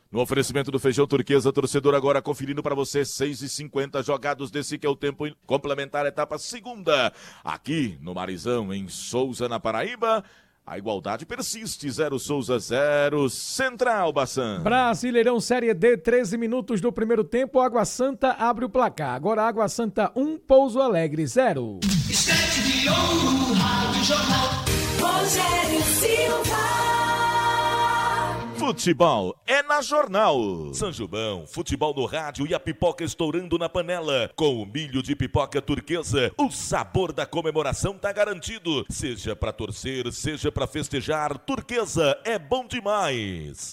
No oferecimento do Feijão Turquesa, torcedor agora conferindo para você 6h50 jogados desse que é o tempo complementar, etapa segunda. Aqui no Marizão, em Souza, na Paraíba, a igualdade persiste. 0 Souza, 0 Central, Bassan. Brasileirão Série D, 13 minutos do primeiro tempo, Água Santa abre o placar. Agora Água Santa 1, Pouso Alegre 0. Estete de ouro, Rádio Jornal, Rogério Silva. Futebol é na Jornal. São João, futebol no rádio e a pipoca estourando na panela. Com o milho de pipoca turquesa, o sabor da comemoração tá garantido. Seja pra torcer, seja pra festejar, turquesa é bom demais.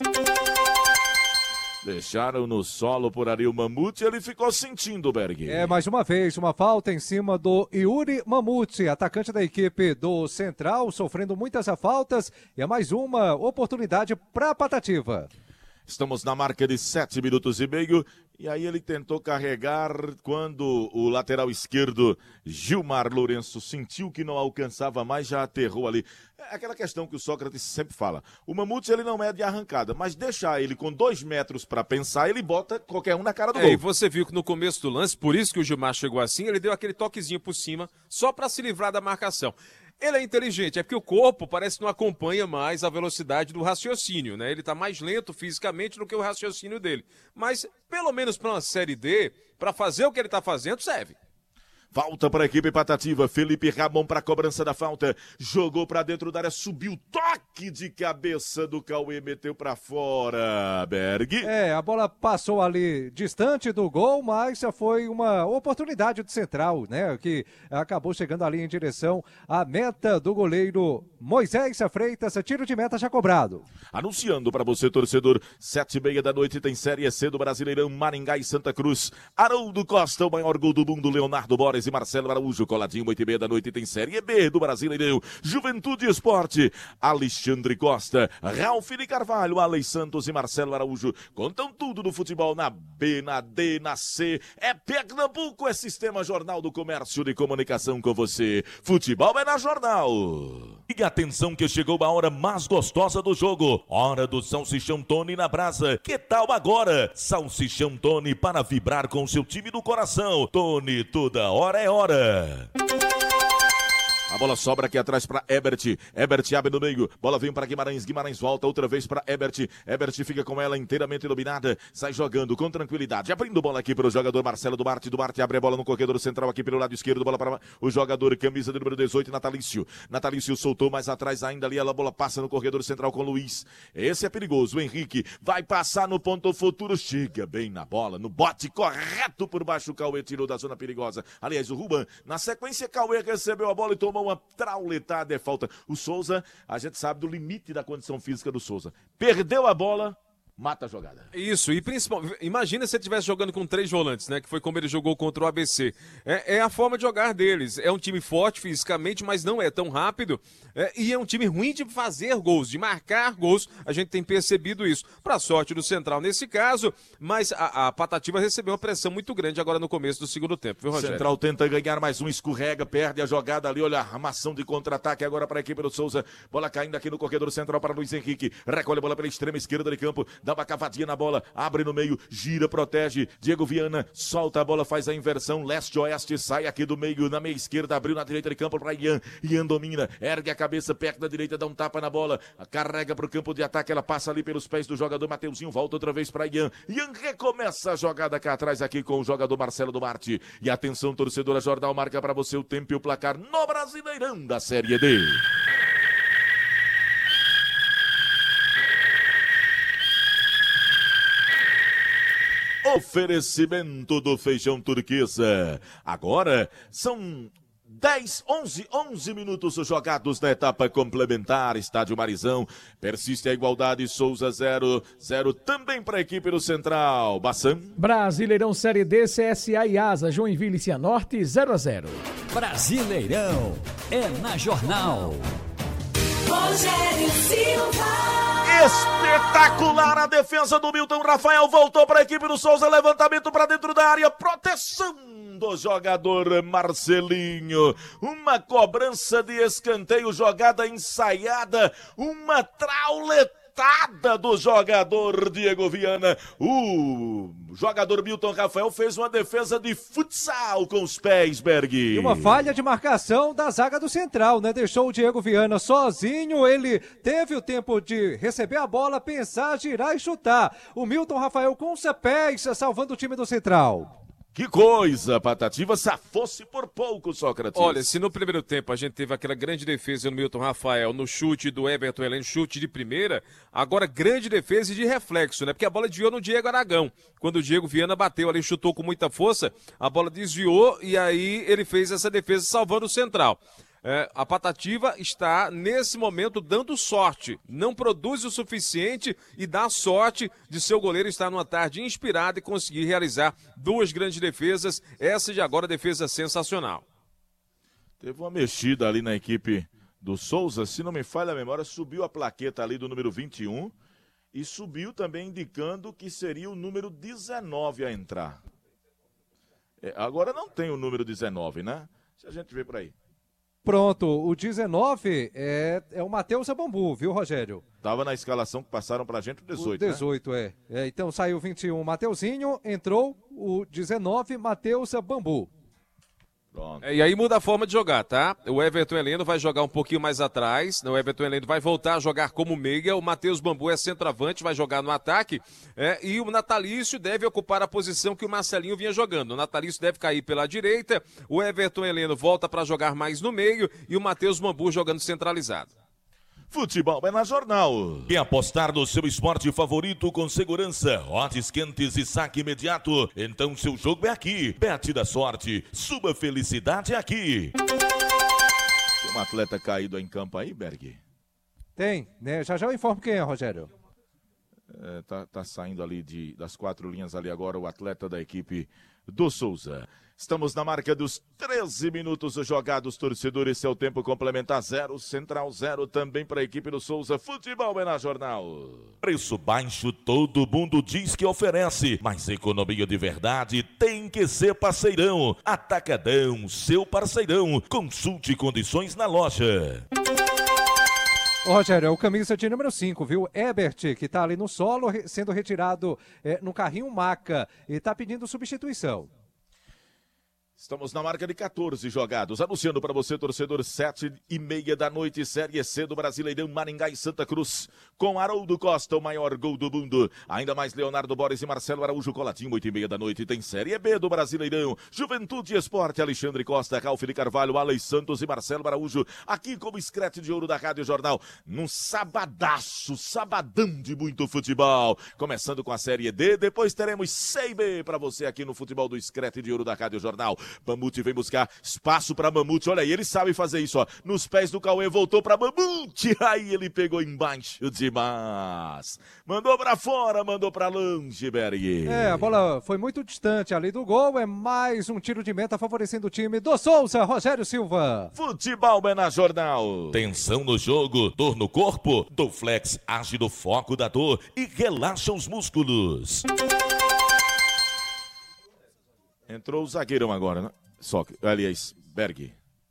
Deixaram no solo por ali o Mamute e ele ficou sentindo, Berg. Mais uma vez, uma falta em cima do Yuri Mamute, atacante da equipe do Central, sofrendo muitas faltas, e é mais uma oportunidade para a Patativa. Estamos na marca de 7 minutos e meio. E aí ele tentou carregar quando o lateral esquerdo, Gilmar Lourenço, sentiu que não alcançava mais, já aterrou ali. É aquela questão que o Sócrates sempre fala. O Mamute, ele não é de arrancada, mas deixar ele com 2 metros para pensar, ele bota qualquer um na cara do gol. E você viu que no começo do lance, por isso que o Gilmar chegou assim, ele deu aquele toquezinho por cima, só para se livrar da marcação. Ele é inteligente, é porque o corpo parece que não acompanha mais a velocidade do raciocínio, né? Ele tá mais lento fisicamente do que o raciocínio dele. Mas, pelo menos para uma Série D, para fazer o que ele tá fazendo, serve. Falta para a equipe Patativa, Felipe Ramon para a cobrança da falta, jogou para dentro da área, subiu, toque de cabeça do Cauê, meteu para fora, Berg. A bola passou ali distante do gol, mas foi uma oportunidade do Central, né, que acabou chegando ali em direção à meta do goleiro Moisés Freitas, tiro de meta já cobrado. Anunciando para você, torcedor, 7h30 da noite tem Série C do Brasileirão, Maringá e Santa Cruz, Haroldo Costa, o maior gol do mundo, Leonardo Borges e Marcelo Araújo, coladinho, 8h30 da noite tem Série B do Brasileirão, Juventude Esporte, Alexandre Costa, Ralf de Carvalho, Alex Santos e Marcelo Araújo, contam tudo do futebol na B, na D, na C, é Pernambuco, é Sistema Jornal do Comércio de Comunicação com você, futebol é na Jornal. E atenção que chegou a hora mais gostosa do jogo, hora do Salsichão Tony na brasa, que tal agora? Salsichão Tony para vibrar com seu time do coração, Tony toda hora é hora. A bola sobra aqui atrás para Ebert. Ebert abre no meio. Bola vem para Guimarães. Guimarães volta outra vez para Ebert. Ebert fica com ela inteiramente iluminada. Sai jogando com tranquilidade. Abrindo bola aqui para o jogador Marcelo Duarte. Duarte abre a bola no corredor central aqui pelo lado esquerdo. Bola para o jogador camisa de número 18, Natalício. Natalício soltou mais atrás ainda ali. A bola passa no corredor central com Luiz. Esse é perigoso. O Henrique vai passar no ponto futuro. Chega bem na bola. No bote correto por baixo. O Cauê tirou da zona perigosa. Aliás, o Ruban. Na sequência, Cauê recebeu a bola e tomou uma trauletada, é falta. O Souza, a gente sabe do limite da condição física do Souza. Perdeu a bola, mata a jogada. Isso, e principalmente, imagina se ele estivesse jogando com 3 volantes, né? Que foi como ele jogou contra o ABC. É a forma de jogar deles. É um time forte fisicamente, mas não é tão rápido. E é um time ruim de fazer gols, de marcar gols. A gente tem percebido isso. Pra sorte do Central nesse caso, mas a Patativa recebeu uma pressão muito grande agora no começo do segundo tempo, viu, Rogério? Central tenta ganhar mais um, escorrega, perde a jogada ali, olha a armação de contra-ataque agora para a equipe do Souza. Bola caindo aqui no corredor central para Luiz Henrique. Recolhe a bola pela extrema esquerda de campo. Dá uma cavadinha na bola, abre no meio, gira, protege, Diego Viana, solta a bola, faz a inversão, leste-oeste, sai aqui do meio, na meia esquerda, abriu na direita de campo para Ian, Ian domina, ergue a cabeça, perto da direita, dá um tapa na bola, carrega para o campo de ataque, ela passa ali pelos pés do jogador Mateuzinho, volta outra vez para Ian, Ian recomeça a jogada cá atrás aqui com o jogador Marcelo Duarte, e atenção torcedora, Jornal marca para você o tempo e o placar no Brasileirão da Série D. Oferecimento do Feijão Turquesa. Agora são 11 minutos jogados na etapa complementar. Estádio Marizão. Persiste a igualdade. Souza 0 também para a equipe do Central. Bassan. Brasileirão Série D, CSA e Asa, Joinville e Cianorte 0-0. Brasileirão é na Jornal. Rogério Silva. Espetacular a defesa do Milton Rafael, voltou para a equipe do Souza, levantamento para dentro da área, proteção do jogador Marcelinho, uma cobrança de escanteio, jogada ensaiada, uma trauletada cacetada do jogador Diego Viana. O jogador Milton Rafael fez uma defesa de futsal com os pés, Berg. E uma falha de marcação da zaga do Central, né? Deixou o Diego Viana sozinho, ele teve o tempo de receber a bola, pensar, girar e chutar. O Milton Rafael com os pés salvando o time do Central. Que coisa, Patativa, se fosse por pouco, Sócrates. Olha, se no primeiro tempo a gente teve aquela grande defesa no Milton Rafael, no chute do Everton Heleno, chute de primeira, agora grande defesa e de reflexo, né? Porque a bola desviou no Diego Aragão. Quando o Diego Viana bateu ali, chutou com muita força, a bola desviou e aí ele fez essa defesa salvando o Central. A Patativa está, nesse momento, dando sorte. Não produz o suficiente e dá sorte de seu goleiro estar numa tarde inspirada e conseguir realizar duas grandes defesas. Essa de agora, defesa sensacional. Teve uma mexida ali na equipe do Souza. Se não me falha a memória, subiu a plaqueta ali do número 21 e subiu também indicando que seria o número 19 a entrar. Agora não tem o número 19, né? Se a gente vê por aí. Pronto, o 19 é o Matheus Bambu, viu, Rogério? Tava na escalação que passaram pra gente o 18, o 18, né? Então saiu o 21, Mateuzinho, entrou o 19, Matheus Bambu. Pronto. E aí muda a forma de jogar, tá? O Everton Heleno vai jogar um pouquinho mais atrás, o Everton Heleno vai voltar a jogar como meia, o Matheus Bambu é centroavante, vai jogar no ataque, e o Natalício deve ocupar a posição que o Marcelinho vinha jogando. O Natalício deve cair pela direita, o Everton Heleno volta para jogar mais no meio e o Matheus Bambu jogando centralizado. Futebol é na Jornal. Quer apostar no seu esporte favorito com segurança, odds quentes e saque imediato? Então seu jogo é aqui. Bet da sorte, sua felicidade é aqui. Tem um atleta caído em campo aí, Berg? Tem, né? Já eu informo quem é, Rogério. Tá saindo ali das 4 linhas ali agora o atleta da equipe do Souza. Estamos na marca dos 13 minutos jogados, torcedores. Esse é o tempo complementar 0, Central 0 também para a equipe do Souza. Futebol é na Jornal. Preço baixo todo mundo diz que oferece, mas economia de verdade tem que ser Parceirão. Atacadão, seu parceirão. Consulte condições na loja. Ô, Rogério, é o camisa de número 5, viu? Ebert, que tá ali no solo, sendo retirado no carrinho maca e tá pedindo substituição. Estamos na marca de 14 jogados. Anunciando para você, torcedor, 7h30 da noite, Série C do Brasileirão, Maringá e Santa Cruz. Com Haroldo Costa, o maior gol do mundo. Ainda mais Leonardo Boris e Marcelo Araújo Colatinho, 8h30 da noite. Tem Série B do Brasileirão. Juventude e Esporte, Alexandre Costa, Ralf de Carvalho, Alex Santos e Marcelo Araújo. Aqui como escrete de ouro da Rádio Jornal. Num sabadaço, sabadão de muito futebol. Começando com a Série D, depois teremos CB para você aqui no futebol do escrete de ouro da Rádio Jornal. Mamute vem buscar espaço pra Mamute, olha aí, ele sabe fazer isso, ó, nos pés do Cauê, voltou pra Mamute, aí ele pegou embaixo demais, mandou pra fora, mandou pra longe, Berg. A bola foi muito distante ali do gol, é mais um tiro de meta favorecendo o time do Souza, Rogério Silva. Futebol é na Jornal. Tensão no jogo, dor no corpo, Doflex age no foco da dor e relaxa os músculos. Entrou o zagueirão agora, né? Aliás, Berg.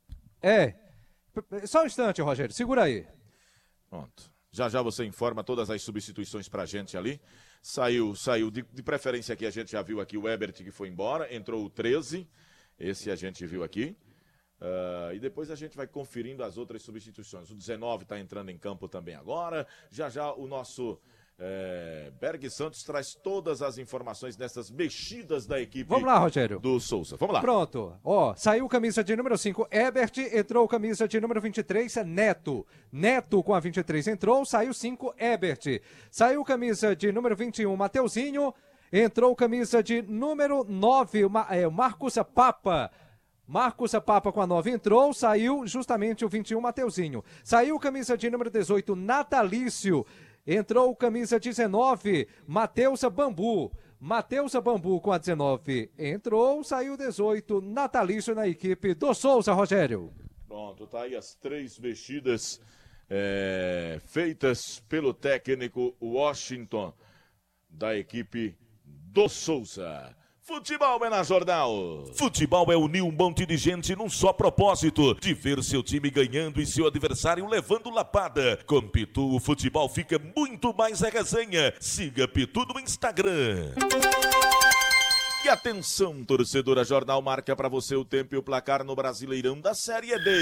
Só um instante, Rogério, segura aí. Pronto. Já você informa todas as substituições pra gente ali. Saiu, de preferência aqui, a gente já viu aqui o Ebert que foi embora, entrou o 13, esse a gente viu aqui. E depois a gente vai conferindo as outras substituições. O 19 está entrando em campo também agora. Já o nosso Berg Santos traz todas as informações dessas mexidas da equipe. Vamos lá, Rogério. Do Souza. Vamos lá. Pronto. Saiu o camisa de número 5, Ebert, entrou o camisa de número 23, Neto. Neto com a 23 entrou, saiu 5, Ebert. Saiu o camisa de número 21, Mateuzinho. Entrou o camisa de número 9, Marcos Papa. Marcos Papa com a 9 entrou, saiu justamente o 21, Mateuzinho. Saiu o camisa de número 18, Natalício. Entrou o camisa 19, Matheus Bambu. Matheus Bambu com a 19 entrou, saiu 18, Natalício na equipe do Souza, Rogério. Pronto, tá aí as 3 mexidas feitas pelo técnico Washington da equipe do Souza. Futebol é na Jornal. Futebol é unir um monte de gente num só propósito, de ver seu time ganhando e seu adversário levando lapada. Com Pitu, o futebol fica muito mais a resenha. Siga Pitu no Instagram. E atenção, torcedora, Jornal marca para você o tempo e o placar no Brasileirão da Série D.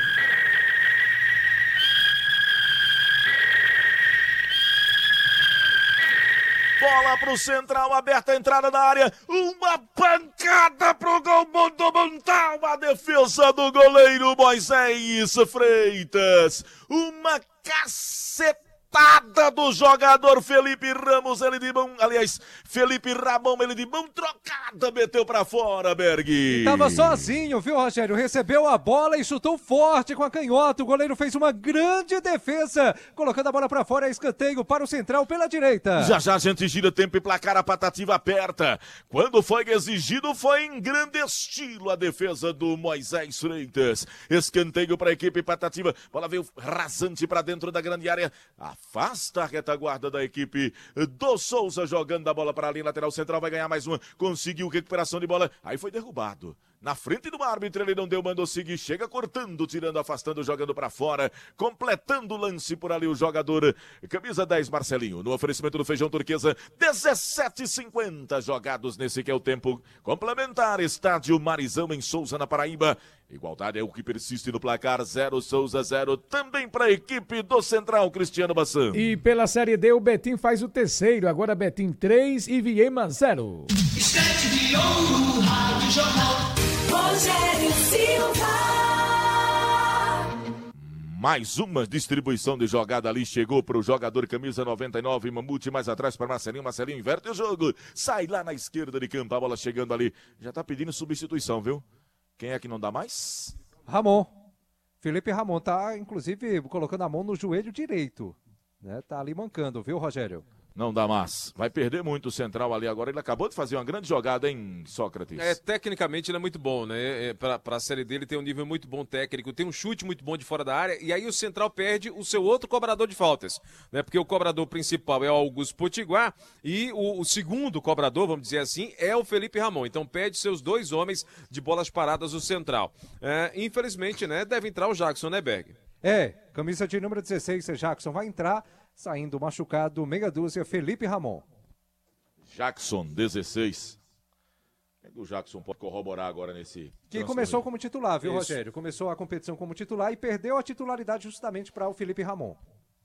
Bola pro Central, aberta a entrada na área, uma pancada pro gol monumental, a defesa do goleiro Moisés Freitas, uma cacetada do jogador Felipe Ramos, ele de mão, aliás, Felipe Ramon, ele de mão trocada, meteu pra fora, Berg. Tava sozinho, viu, Rogério? Recebeu a bola e chutou forte com a canhota. O goleiro fez uma grande defesa, colocando a bola pra fora, escanteio para o Central pela direita. Já a gente gira tempo e placar, a patativa aperta. Quando foi exigido, foi em grande estilo a defesa do Moisés Freitas. Escanteio para a equipe patativa, bola veio rasante pra dentro da grande área. Afasta a retaguarda da equipe do Souza, jogando a bola para ali, lateral central, vai ganhar mais uma, conseguiu recuperação de bola, aí foi derrubado. Na frente do árbitro, ele não deu, mandou seguir, chega cortando, tirando, afastando, jogando para fora, completando o lance por ali o jogador, camisa 10, Marcelinho, no oferecimento do Feijão Turquesa, 17:50 jogados nesse que é o tempo complementar, estádio Marizão em Souza, na Paraíba. Igualdade é o que persiste no placar, 0 Souza 0, também para a equipe do Central, Cristiano Bassan. E pela Série D, o Betim faz o terceiro, agora Betim 3 e Viema 0. Estante de ouro, Rádio Jornal, Rogério Silva. Mais uma distribuição de jogada ali, chegou para o jogador camisa 99, Mamute mais atrás para Marcelinho, Marcelinho inverte o jogo, sai lá na esquerda de campo, a bola chegando ali, já tá pedindo substituição, viu? Quem é que não dá mais? Ramon. Felipe Ramon tá, inclusive, colocando a mão no joelho direito. Né? Tá ali mancando, viu, Rogério? Não dá mais. Vai perder muito o Central ali agora. Ele acabou de fazer uma grande jogada, hein, Sócrates? Tecnicamente ele é muito bom, né? Pra série dele tem um nível muito bom técnico, tem um chute muito bom de fora da área, e aí o Central perde o seu outro cobrador de faltas, né? Porque o cobrador principal é o Augusto Potiguar e o segundo cobrador, vamos dizer assim, é o Felipe Ramon. Então perde seus dois homens de bolas paradas o Central. Infelizmente, né? Deve entrar o Jackson, né, Berg? Camisa de número 16, Jackson vai entrar, saindo machucado, meia dúzia, Felipe Ramon. Jackson, 16. O Jackson pode corroborar agora nesse... Que começou como titular, viu, Rogério? Começou a competição como titular e perdeu a titularidade justamente para o Felipe Ramon.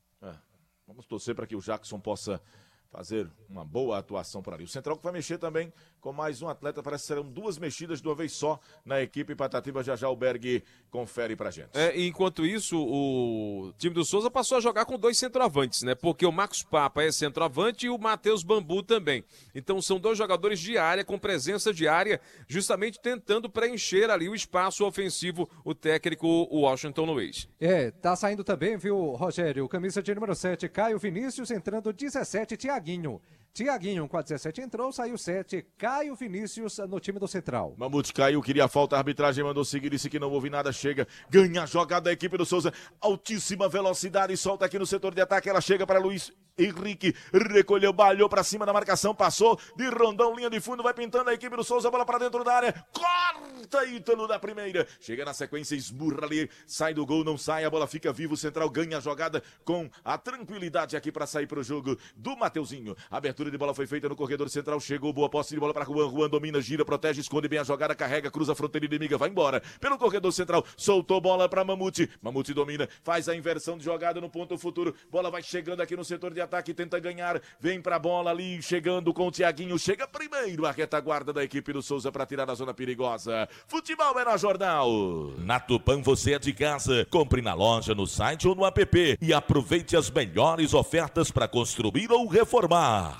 Vamos torcer para que o Jackson possa fazer uma boa atuação por ali. O Central que vai mexer também com mais um atleta, parece que serão duas mexidas de uma vez só na equipe patativa. Já o Berg confere pra gente. Enquanto isso, o time do Souza passou a jogar com dois centroavantes, né? Porque o Marcos Papa é centroavante e o Matheus Bambu também. Então são dois jogadores de área, com presença de área, justamente tentando preencher ali o espaço ofensivo, o técnico, o Washington Luiz. Tá saindo também, viu, Rogério? Camisa de número 7, Caio Vinícius, entrando 17, Tiaguinho com a 17 entrou, saiu 7, Caio Vinícius no time do Central. Mamute caiu, queria falta, a arbitragem mandou seguir, disse que não houve nada, chega, ganha a jogada da equipe do Souza, altíssima velocidade, solta aqui no setor de ataque, ela chega para Luiz Henrique, recolheu, balhou para cima da marcação, passou de rondão, linha de fundo, vai pintando a equipe do Souza, bola para dentro da área, corta Ítalo da primeira, chega na sequência, esmurra ali, sai do gol, não sai, a bola fica viva, o Central ganha a jogada com a tranquilidade aqui para sair para o jogo do Mateuzinho. Abertura de bola foi feita no corredor central, chegou, boa posse de bola para Juan, Juan domina, gira, protege, esconde bem a jogada, carrega, cruza a fronteira inimiga, vai embora pelo corredor central, soltou bola para Mamute, Mamute domina, faz a inversão de jogada no ponto futuro, bola vai chegando aqui no setor de ataque, tenta ganhar, vem pra bola ali, chegando com o Tiaguinho, chega primeiro a retaguarda da equipe do Souza para tirar a zona perigosa. Futebol é na Jornal. Na Tupã você é de casa, compre na loja, no site ou no app e aproveite as melhores ofertas para construir ou reformar.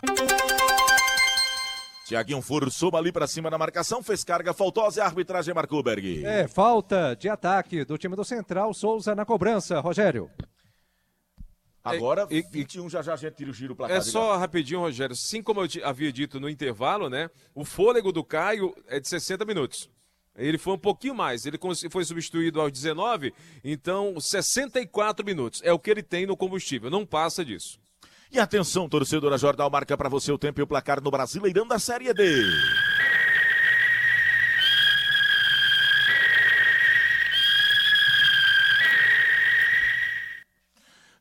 Tiaguinho forçou ali pra cima na marcação, fez carga faltosa e a arbitragem marcou, Berg. Falta de ataque do time do Central, Souza na cobrança, Rogério. Agora, 21, já a gente tira o giro pra cá. Só rapidinho, Rogério, assim como eu havia dito no intervalo, né, o fôlego do Caio é de 60 minutos. Ele foi um pouquinho mais, ele foi substituído aos 19, então 64 minutos é o que ele tem no combustível, não passa disso. E atenção, torcedora, Jornal marca para você o tempo e o placar no Brasileirão da Série D.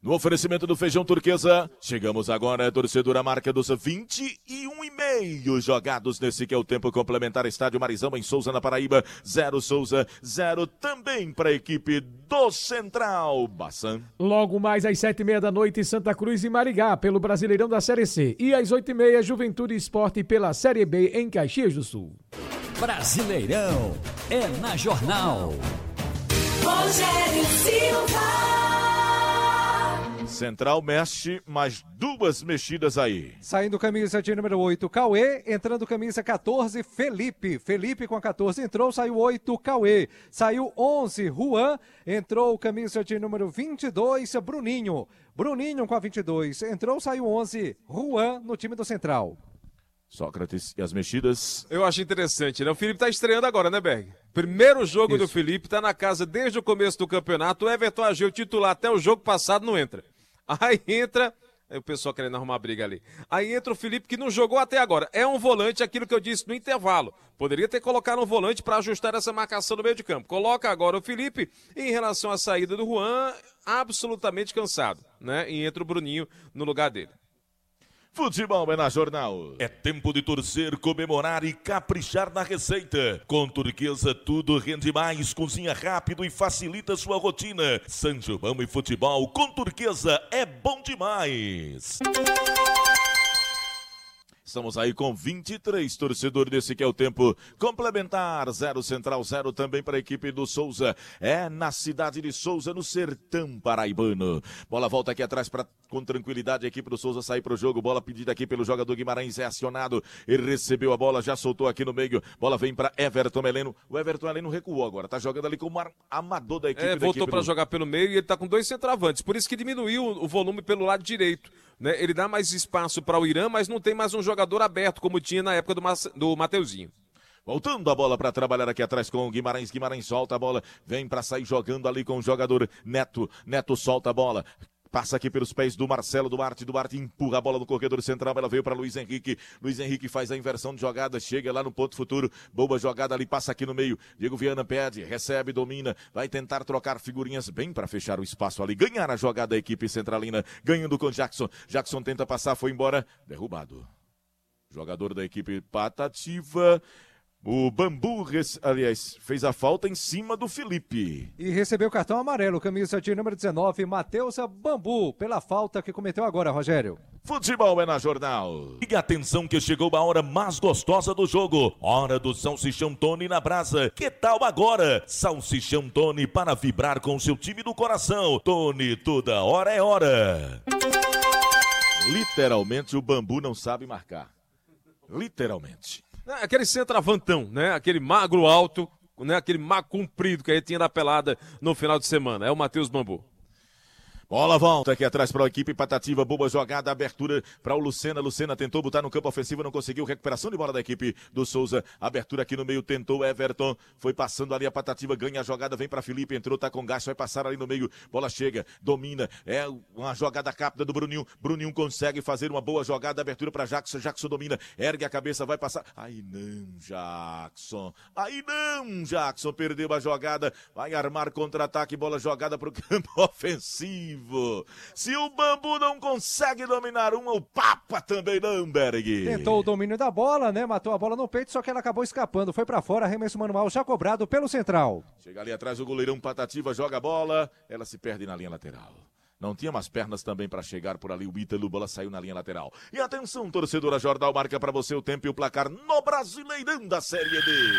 No oferecimento do Feijão Turquesa, chegamos agora, torcedor, a marca dos 21,5 jogados nesse que é o tempo complementar. Estádio Marizão em Souza, na Paraíba, 0 Souza, 0 também para a equipe do Central. Bassan. Logo mais às 7h30 da noite, Santa Cruz e Marigá, pelo Brasileirão da Série C. E às 8h30, Juventude Esporte pela Série B em Caxias do Sul. Brasileirão é na Jornal. Rogério Silva. Central mexe, mais 2 mexidas aí. Saindo camisa de número 8, Cauê. Entrando camisa 14, Felipe. Felipe com a 14 entrou, saiu 8, Cauê. Saiu 11, Juan. Entrou camisa de número 22, Bruninho. Bruninho com a 22. Entrou, saiu 11, Juan no time do Central. Sócrates e as mexidas. Eu acho interessante, né? O Felipe tá estreando agora, né, Berg? Primeiro jogo do Felipe, tá na casa desde o começo do campeonato. O Everton Ageu, titular até o jogo passado, não entra. Aí entra, o pessoal querendo arrumar briga ali. Aí entra o Felipe, que não jogou até agora. É um volante, aquilo que eu disse no intervalo. Poderia ter colocado um volante para ajustar essa marcação no meio de campo. Coloca agora o Felipe. E em relação à saída do Juan, absolutamente cansado, né? E entra o Bruninho no lugar dele. Futebol é na Jornal. É tempo de torcer, comemorar e caprichar na receita. Com Turquesa tudo rende mais, cozinha rápido e facilita sua rotina. São João e futebol com Turquesa é bom demais. Estamos aí com 23 torcedores desse que é o tempo complementar. 0 Central, 0 também para a equipe do Souza. É na cidade de Souza, no sertão paraibano. Bola volta aqui atrás para com tranquilidade a equipe do Souza sair para o jogo. Bola pedida aqui pelo jogador Guimarães, é acionado. Ele recebeu a bola, já soltou aqui no meio. Bola vem para Everton Heleno. O Everton Heleno recuou agora, tá jogando ali como amador da equipe. Voltou para jogar pelo meio e ele tá com 2 centroavantes. Por isso que diminuiu o volume pelo lado direito. Né? Ele dá mais espaço para o Irã, mas não tem mais um jogador aberto como tinha na época do Mateuzinho. Voltando a bola para trabalhar aqui atrás com o Guimarães. Guimarães solta a bola, vem para sair jogando ali com o jogador Neto. Neto solta a bola. Passa aqui pelos pés do Marcelo Duarte. Duarte empurra a bola no corredor central. Ela veio para Luiz Henrique. Luiz Henrique faz a inversão de jogada. Chega lá no ponto futuro. Boa jogada ali. Passa aqui no meio. Diego Viana pede. Recebe, domina. Vai tentar trocar figurinhas bem para fechar o espaço ali. Ganhar a jogada da equipe centralina. Ganhando com Jackson. Jackson tenta passar. Foi embora. Derrubado. Jogador da equipe Patativa. O Bambu, aliás, fez a falta em cima do Felipe. E recebeu o cartão amarelo, camisa de número 19, Matheus Bambu, pela falta que cometeu agora, Rogério. Futebol é na Jornal. E atenção que chegou a hora mais gostosa do jogo. Hora do Salsichão Tony na brasa. Que tal agora? Salsichão Tony para vibrar com seu time do coração. Tony, toda hora é hora. Literalmente o Bambu não sabe marcar. Literalmente. Aquele centroavantão, né? Aquele magro alto, né? Aquele magro comprido que a gente tinha na pelada no final de semana. É o Matheus Bambu. Bola volta aqui atrás para a equipe Patativa. Boa jogada, abertura para o Lucena. Lucena tentou botar no campo ofensivo, não conseguiu. Recuperação de bola da equipe do Souza. Abertura aqui no meio, tentou Everton. Foi passando ali a Patativa, ganha a jogada, vem para Felipe, entrou, tá com gás, vai passar ali no meio. Bola chega, domina. É uma jogada rápida do Bruninho. Bruninho consegue fazer uma boa jogada, abertura para Jackson. Jackson domina, ergue a cabeça, vai passar. Aí não, Jackson. Aí não, Jackson. Perdeu a jogada. Vai armar contra-ataque, bola jogada para o campo ofensivo. Se o Bambu não consegue dominar uma, o Papa também não, Berg. Tentou o domínio da bola, né? Matou a bola no peito, só que ela acabou escapando. Foi pra fora, arremesso manual já cobrado pelo Central. Chega ali atrás o goleirão Patativa, joga a bola, ela se perde na linha lateral. Não tinha mais pernas também para chegar por ali. O Ítalo, bola saiu na linha lateral. E atenção, torcedora, Jornal marca para você o tempo e o placar no Brasileirão da Série D.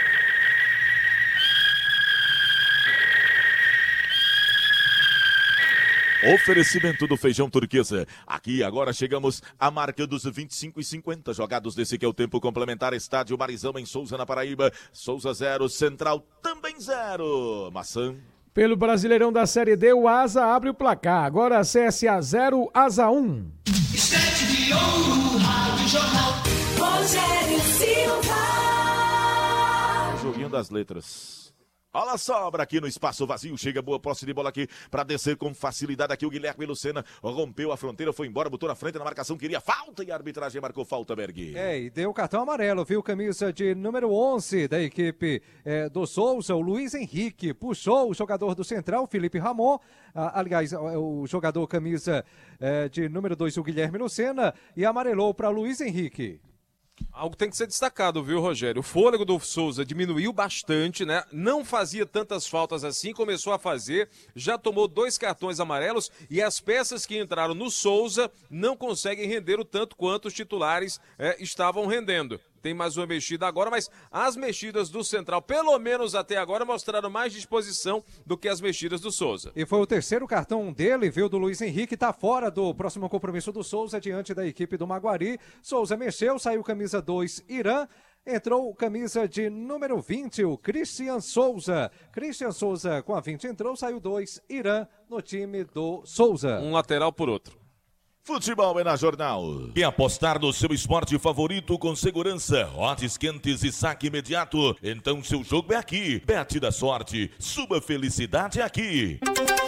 Oferecimento do Feijão Turquesa. Aqui agora chegamos à marca dos 25,50 jogados desse que é o tempo complementar. Estádio Marizão em Souza, na Paraíba. Souza 0, Central também 0. Maçã. Pelo Brasileirão da Série D, o Asa abre o placar. Agora CSA 0, Asa 1. Estante de ouro, Rádio Jornal. Rogério Silva. Joguinho das letras. Olha a sobra aqui no espaço vazio, chega boa posse de bola aqui para descer com facilidade aqui o Guilherme Lucena, rompeu a fronteira, foi embora, botou na frente na marcação, queria falta e a arbitragem marcou falta, Berg. E deu cartão amarelo, viu? Camisa de número 11 da equipe do Souza, o Luiz Henrique, puxou o jogador do Central, Felipe Ramon, aliás, o jogador camisa de número 2, o Guilherme Lucena, e amarelou para Luiz Henrique. Algo tem que ser destacado, viu, Rogério? O fôlego do Souza diminuiu bastante, né? Não fazia tantas faltas assim, começou a fazer, já tomou 2 cartões amarelos e as peças que entraram no Souza não conseguem render o tanto quanto os titulares estavam rendendo. Tem mais uma mexida agora, mas as mexidas do Central, pelo menos até agora, mostraram mais disposição do que as mexidas do Souza. E foi o terceiro cartão dele, viu, do Luiz Henrique, tá fora do próximo compromisso do Souza, diante da equipe do Maguari. Souza mexeu, saiu camisa 2, Irã. Entrou camisa de número 20, o Christian Souza. Christian Souza com a 20 entrou, saiu 2, Irã, no time do Souza. Um lateral por outro. Futebol é na Jornal. Quer apostar no seu esporte favorito com segurança, odds quentes e saque imediato? Então seu jogo é aqui. Bet da sorte, sua felicidade é aqui.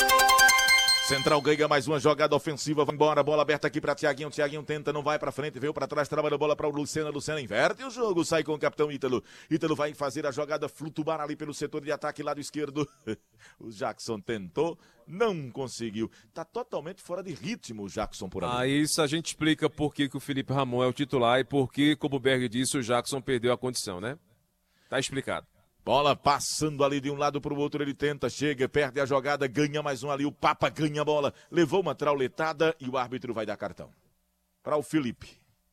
Central ganha mais uma jogada ofensiva, vai embora, bola aberta aqui para Thiaguinho, Thiaguinho tenta, não vai para frente, veio para trás, trabalha a bola para o Lucena, Lucena inverte o jogo, sai com o capitão Ítalo, Ítalo vai fazer a jogada, flutuar ali pelo setor de ataque, lado esquerdo, o Jackson tentou, não conseguiu, tá totalmente fora de ritmo o Jackson por ali. Isso a gente explica por que o Felipe Ramon é o titular e por que, como o Berg disse, o Jackson perdeu a condição, né? Tá explicado. Bola passando ali de um lado para o outro, ele tenta, chega, perde a jogada, ganha mais um ali, o Papa ganha a bola, levou uma trauletada e o árbitro vai dar cartão para o Felipe.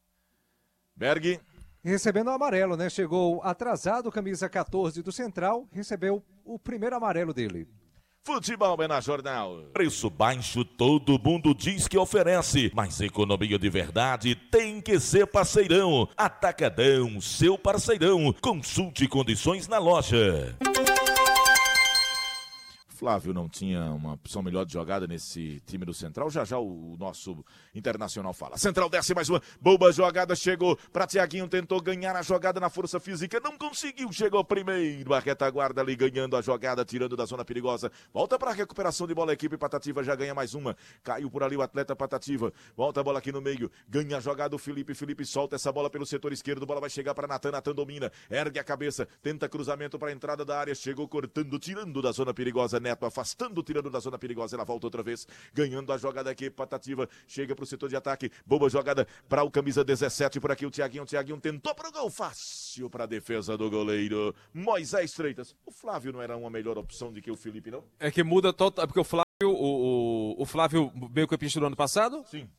Berg. Recebendo o amarelo, né? Chegou atrasado, camisa 14 do Central, recebeu o primeiro amarelo dele. Futebol é na Jornal. Preço baixo todo mundo diz que oferece, mas economia de verdade tem que ser Parceirão. Atacadão, seu parceirão. Consulte condições na loja. Flávio não tinha uma opção melhor de jogada nesse time do Central. Já já o nosso Internacional fala. Central desce mais uma. Boa jogada, chegou para Thiaguinho, tentou ganhar a jogada na força física, não conseguiu, chegou primeiro. A retaguarda ali ganhando a jogada, tirando da zona perigosa. Volta para a recuperação de bola, a equipe Patativa já ganha mais uma. Caiu por ali o atleta Patativa. Volta a bola aqui no meio, ganha a jogada o Felipe. Felipe solta essa bola pelo setor esquerdo, bola vai chegar para Natan, Natan domina, ergue a cabeça, tenta cruzamento para a entrada da área, chegou cortando, tirando da zona perigosa. Neto afastando, tirando da zona perigosa, ela volta outra vez, ganhando a jogada aqui, Patativa, chega pro setor de ataque, boa jogada para o camisa 17, por aqui o Thiaguinho tentou pro gol, fácil para a defesa do goleiro, Moisés Freitas. O Flávio não era uma melhor opção do que o Felipe, não? É que muda total, porque o Flávio, o Flávio meio campista do ano passado? Sim.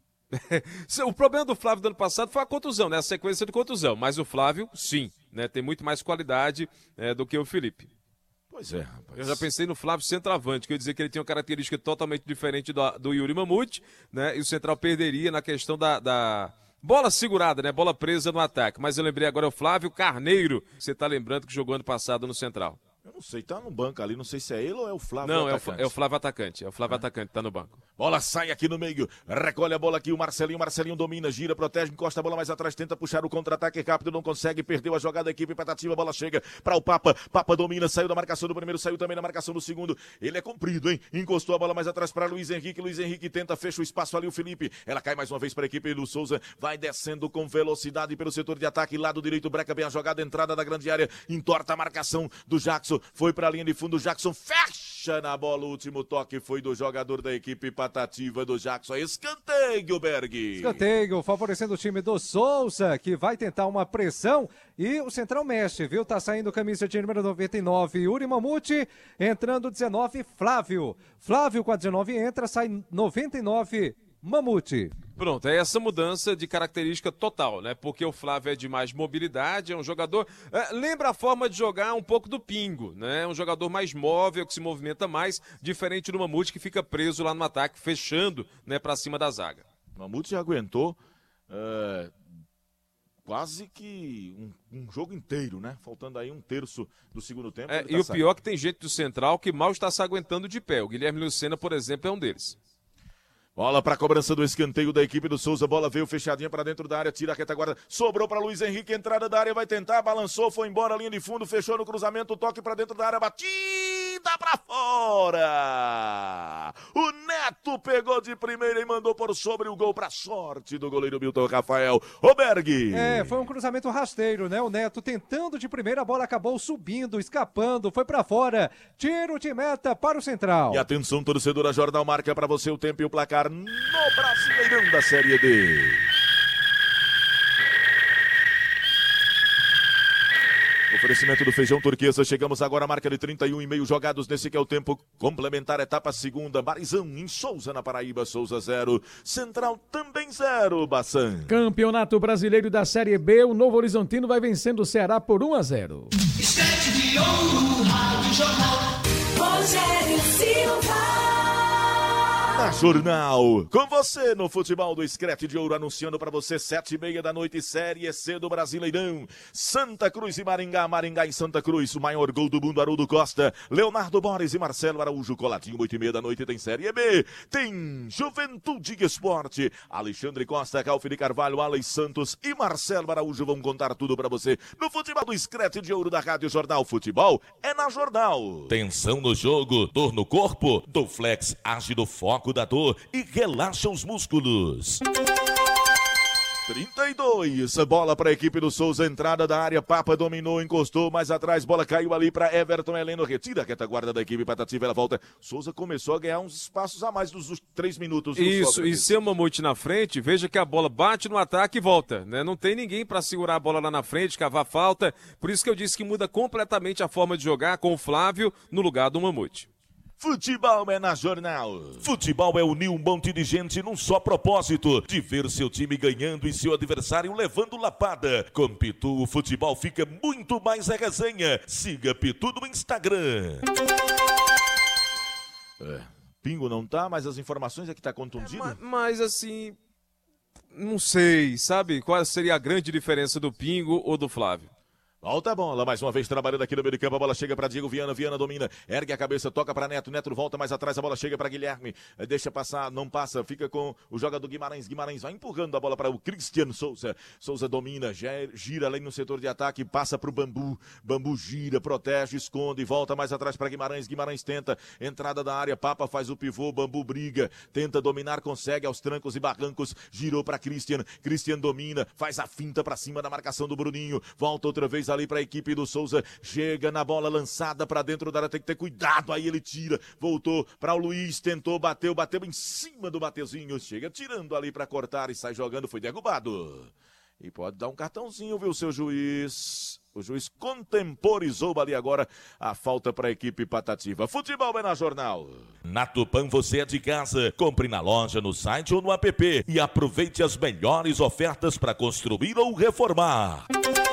O problema do Flávio do ano passado foi a contusão, né? A sequência de contusão, mas o Flávio, sim, né? Tem muito mais qualidade do que o Felipe. Pois é, rapaz. Eu já pensei no Flávio centroavante, que eu ia dizer que ele tinha uma característica totalmente diferente do Yuri Mamute, né? E o Central perderia na questão da bola segurada, né? Bola presa no ataque. Mas eu lembrei agora o Flávio Carneiro, que você tá lembrando que jogou ano passado no Central. Eu não sei, tá no banco ali, não sei se é ele ou é o Flávio. Não, é o Flávio atacante, tá no banco. Bola sai aqui no meio, recolhe a bola aqui o Marcelinho domina, gira, protege, encosta a bola mais atrás, tenta puxar o contra-ataque rápido, não consegue, perdeu a jogada, a equipe Patativa, bola chega para o Papa domina, saiu da marcação do primeiro, saiu também da marcação do segundo, ele é comprido, hein, encostou a bola mais atrás para Luiz Henrique tenta, fecha o espaço ali o Felipe, ela cai mais uma vez para a equipe do Souza, vai descendo com velocidade pelo setor de ataque, lado direito, breca bem a jogada, entrada da grande área, entorta a marcação do Jackson, foi para a linha de fundo, Jackson fecha na bola, o último toque foi do jogador da equipe Patativa do Jackson, escanteio, Berg. Escanteio, favorecendo o time do Souza, que vai tentar uma pressão e o Central mexe, viu? Tá saindo camisa de número 99, Yuri Mamute, entrando 19, Flávio com a 19 entra, sai 99, Mamute. Pronto, é essa mudança de característica total, né? Porque o Flávio é de mais mobilidade, é um jogador... lembra a forma de jogar um pouco do Pingo, né? É um jogador mais móvel, que se movimenta mais, diferente do Mamute, que fica preso lá no ataque, fechando, né, pra cima da zaga. O Mamute já aguentou quase que um jogo inteiro, né? Faltando aí um terço do segundo tempo. E o pior é que tem gente do Central que mal está se aguentando de pé. O Guilherme Lucena, por exemplo, é um deles. Bola para cobrança do escanteio da equipe do Souza. Bola veio fechadinha para dentro da área. Tira a retaguarda. Sobrou para Luiz Henrique. Entrada da área. Vai tentar. Balançou. Foi embora. Linha de fundo. Fechou no cruzamento. Toque para dentro da área. Batida para fora. O Neto pegou de primeira e mandou por sobre o gol para sorte do goleiro Milton Rafael. Roberg. Foi um cruzamento rasteiro, né? O Neto tentando de primeira. A bola acabou subindo, escapando. Foi para fora. Tiro de meta para o central. E atenção, torcedora, Jornal marca para você o tempo e o placar no Brasileirão da Série D. Oferecimento do Feijão Turquesa. Chegamos agora à marca de 31,5 jogados nesse que é o tempo complementar, etapa segunda. Marizão em Souza, na Paraíba. Souza 0. Central também 0. Bassan. Campeonato Brasileiro da Série B, o Novo Horizontino vai vencendo o Ceará por 1-0. Escrete de ouro, Rádio Jornal. Rogério Silva. Na Jornal, com você no futebol do Escrete de Ouro, anunciando para você 7h30 da noite, Série C do Brasileirão. Santa Cruz e Maringá, Maringá em Santa Cruz, o maior gol do mundo, Haroldo Costa, Leonardo Borges e Marcelo Araújo, coladinho, 8h30 da noite tem Série B, tem Juventude e Esporte, Alexandre Costa, Calfi de Carvalho, Alex Santos e Marcelo Araújo vão contar tudo para você no futebol do Escrete de Ouro da Rádio Jornal. Futebol é na Jornal. Tensão no jogo, dor no corpo, Doflex age no foco da dor e relaxa os músculos. 32, bola para a equipe do Souza, entrada da área, Papa dominou, encostou mais atrás, bola caiu ali para Everton Heleno, retira a retaguarda da equipe Patativa, ela volta. Souza começou a ganhar uns espaços a mais dos 3 minutos. Isso, e se o Mamute na frente, veja que a bola bate no ataque e volta, né? Não tem ninguém para segurar a bola lá na frente, cavar falta, por isso que eu disse que muda completamente a forma de jogar com o Flávio no lugar do Mamute. Futebol é na Jornal. Futebol é unir um monte de gente num só propósito, de ver seu time ganhando e seu adversário levando lapada. Com Pitu, o futebol fica muito mais a resenha. Siga Pitu no Instagram. Pingo não tá, mas as informações é que tá contundido. Mas assim, não sei, sabe? Qual seria a grande diferença do Pingo ou do Flávio? Volta a bola, mais uma vez trabalhando aqui no meio de campo, a bola chega para Diego Viana, Viana domina, ergue a cabeça, toca para Neto, Neto volta mais atrás, a bola chega para Guilherme, deixa passar, não passa, fica com o jogador Guimarães, Guimarães vai empurrando a bola para o Cristiano Souza, Souza domina, gira ali no setor de ataque, passa para o Bambu, Bambu gira, protege, esconde, volta mais atrás para Guimarães, Guimarães tenta, entrada da área, Papa faz o pivô, Bambu briga, tenta dominar, consegue aos trancos e barrancos, girou para Cristian domina, faz a finta para cima da marcação do Bruninho, volta outra vez ali para a equipe do Souza, chega na bola lançada para dentro da área, tem que ter cuidado, aí ele tira, voltou para o Luiz, tentou, bateu em cima do Mateuzinho, chega tirando ali para cortar e sai jogando, foi derrubado. E pode dar um cartãozinho, viu, seu juiz? O juiz contemporizou ali agora a falta para a equipe Patativa. Futebol é na Jornal. Na Tupã você é de casa. Compre na loja, no site ou no app e aproveite as melhores ofertas para construir ou reformar.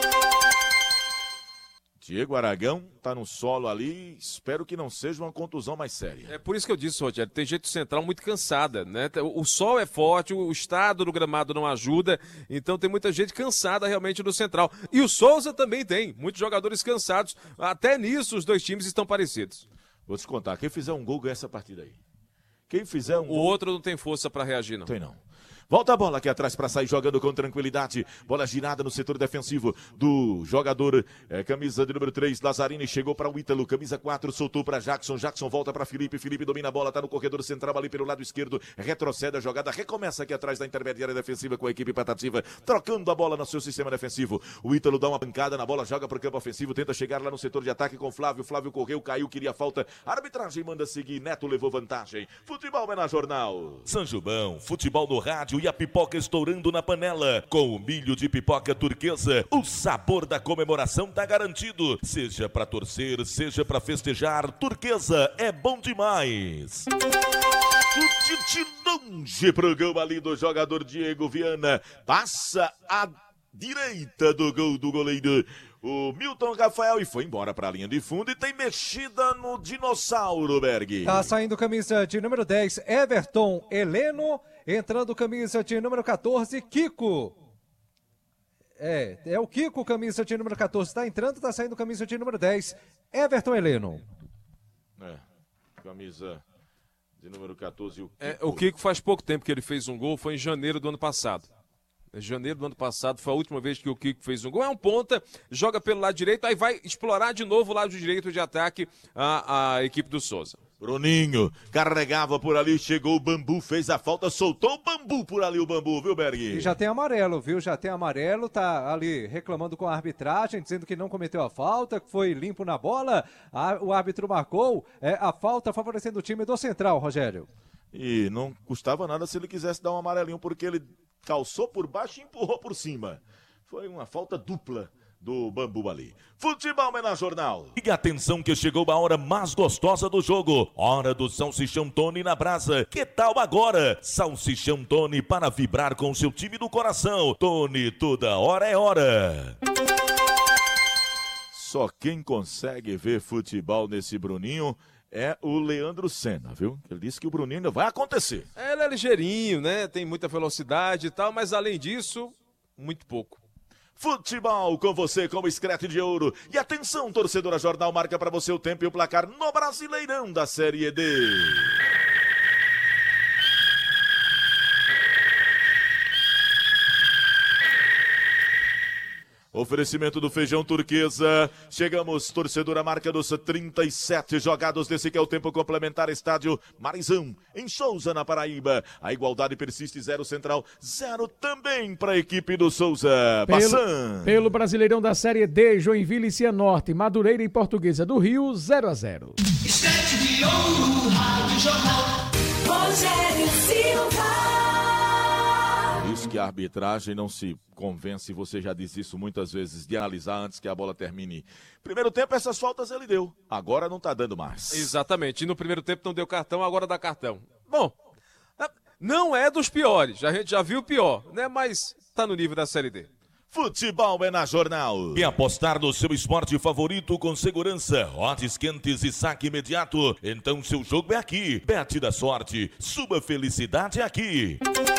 Diego Aragão tá no solo ali, espero que não seja uma contusão mais séria. É por isso que eu disse, Rogério, tem gente central muito cansada, né? O sol é forte, o estado do gramado não ajuda, então tem muita gente cansada realmente no central. E o Souza também tem, muitos jogadores cansados, até nisso os dois times estão parecidos. Vou te contar, quem fizer um gol ganha essa partida aí. Quem fizer um O gol... outro não tem força para reagir, não. Tem não. Volta a bola aqui atrás para sair jogando com tranquilidade. Bola girada no setor defensivo do jogador, camisa de número 3, Lazzarini, chegou para o Ítalo, camisa 4, soltou para Jackson, Jackson volta para Felipe, Felipe domina a bola, tá no corredor central ali pelo lado esquerdo, retrocede a jogada, recomeça aqui atrás da intermediária defensiva com a equipe Patativa, trocando a bola no seu sistema defensivo. O Ítalo dá uma pancada na bola, joga para o campo ofensivo, tenta chegar lá no setor de ataque com Flávio, Flávio correu, caiu, queria falta, a arbitragem manda seguir, Neto levou vantagem. Futebol é na Jornal. Sanjubão, futebol no rádio e a pipoca estourando na panela. Com o milho de pipoca turquesa, o sabor da comemoração tá garantido. Seja pra torcer, seja pra festejar, turquesa é bom demais. Chute de longe pro gol ali do jogador Diego Viana. Passa à direita do gol do goleiro o Milton Rafael e foi embora para a linha de fundo e tem mexida no dinossauro, Berg. Tá saindo camisa de número 10, Everton Heleno, entrando camisa de número 14, Kiko. É o Kiko, camisa de número 14, tá entrando, tá saindo camisa de número 10, Everton Heleno. Camisa De número 14, O Kiko faz pouco tempo que ele fez um gol, foi em janeiro do ano passado. Em janeiro do ano passado foi a última vez que o Kiko fez um gol. É um ponta, joga pelo lado direito, aí vai explorar de novo o lado direito de ataque a equipe do Souza. Bruninho carregava por ali, chegou o Bambu, fez a falta, soltou o Bambu por ali, o Bambu, viu, Berg? E já tem amarelo, viu? Já tem amarelo, tá ali reclamando com a arbitragem, dizendo que não cometeu a falta, que foi limpo na bola. O árbitro marcou a falta favorecendo o time do Central, Rogério. E não custava nada se ele quisesse dar um amarelinho, porque ele calçou por baixo e empurrou por cima. Foi uma falta dupla do Bambu ali. Futebol é na Jornal. E atenção que chegou a hora mais gostosa do jogo. Hora do Salsichão Tony na brasa. Que tal agora? Salsichão Tony para vibrar com seu time do coração. Tony, toda hora é hora. Só quem consegue ver futebol nesse Bruninho é o Leandro Senna, viu? Ele disse que o Bruninho ainda vai acontecer. Ele é ligeirinho, né? Tem muita velocidade e tal, mas além disso, muito pouco. Futebol com você, com o Screte de Ouro. E atenção, torcedora Jornal, marca para você o tempo e o placar no Brasileirão da Série D. Oferecimento do Feijão Turquesa. Chegamos, torcedora, marca dos 37 jogados desse que é o tempo complementar. Estádio Marizão, em Souza, na Paraíba. A igualdade persiste, 0 Central, 0 também para a equipe do Souza. Pelo Brasileirão da Série D, Joinville e Cianorte, Madureira e Portuguesa do Rio, 0-0. Screte de Ouro, Rádio Jornal, Rogério Silva. Isso que a arbitragem não se convence, você já disse isso muitas vezes, de analisar antes que a bola termine. Primeiro tempo, essas faltas ele deu, agora não tá dando mais. Exatamente, e no primeiro tempo não deu cartão, agora dá cartão. Bom, não é dos piores, a gente já viu o pior, né? Mas tá no nível da Série D. Futebol é na Jornal. E apostar no seu esporte favorito com segurança, odds quentes e saque imediato. Então seu jogo é aqui. Bet da sorte, sua felicidade é aqui.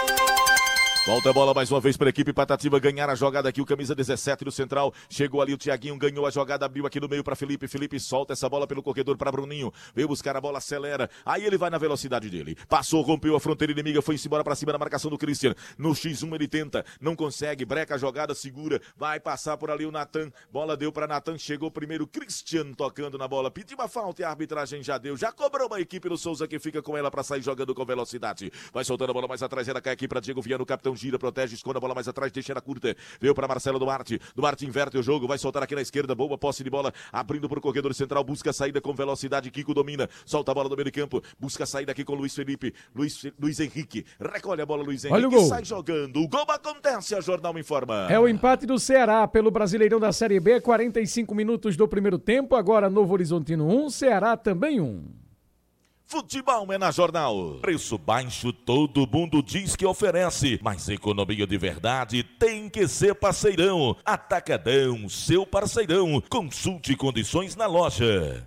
Volta a bola mais uma vez para a equipe Patativa ganhar a jogada aqui, o camisa 17 do Central, chegou ali o Thiaguinho, ganhou a jogada, abriu aqui no meio para Felipe, Felipe solta essa bola pelo corredor para Bruninho, veio buscar a bola, acelera, aí ele vai na velocidade dele, passou, rompeu a fronteira inimiga, foi-se embora para cima da marcação do Christian, no X1 ele tenta, não consegue, breca a jogada, segura, vai passar por ali o Natan, bola deu para Natan, chegou primeiro Christian tocando na bola, pediu uma falta e a arbitragem já deu, já cobrou uma equipe do Souza que fica com ela para sair jogando com velocidade, vai soltando a bola mais atrás, ela cai aqui para Diego Viana, o capitão gira, protege, esconde a bola mais atrás, deixa ela curta, veio para Marcelo Duarte inverte o jogo, vai soltar aqui na esquerda, boa posse de bola, abrindo para o corredor central, busca a saída com velocidade, Kiko domina, solta a bola do meio de campo, busca a saída aqui com Luiz Felipe, Luiz Henrique, recolhe a bola Luiz Henrique, olha o gol. Sai jogando, o gol acontece, a Jornal informa. É o empate do Ceará pelo Brasileirão da Série B, 45 minutos do primeiro tempo, agora Novo Horizontino 1, Ceará também 1. Futebol é na Jornal. Preço baixo todo mundo diz que oferece, mas economia de verdade tem que ser parceirão. Atacadão, seu parceirão. Consulte condições na loja.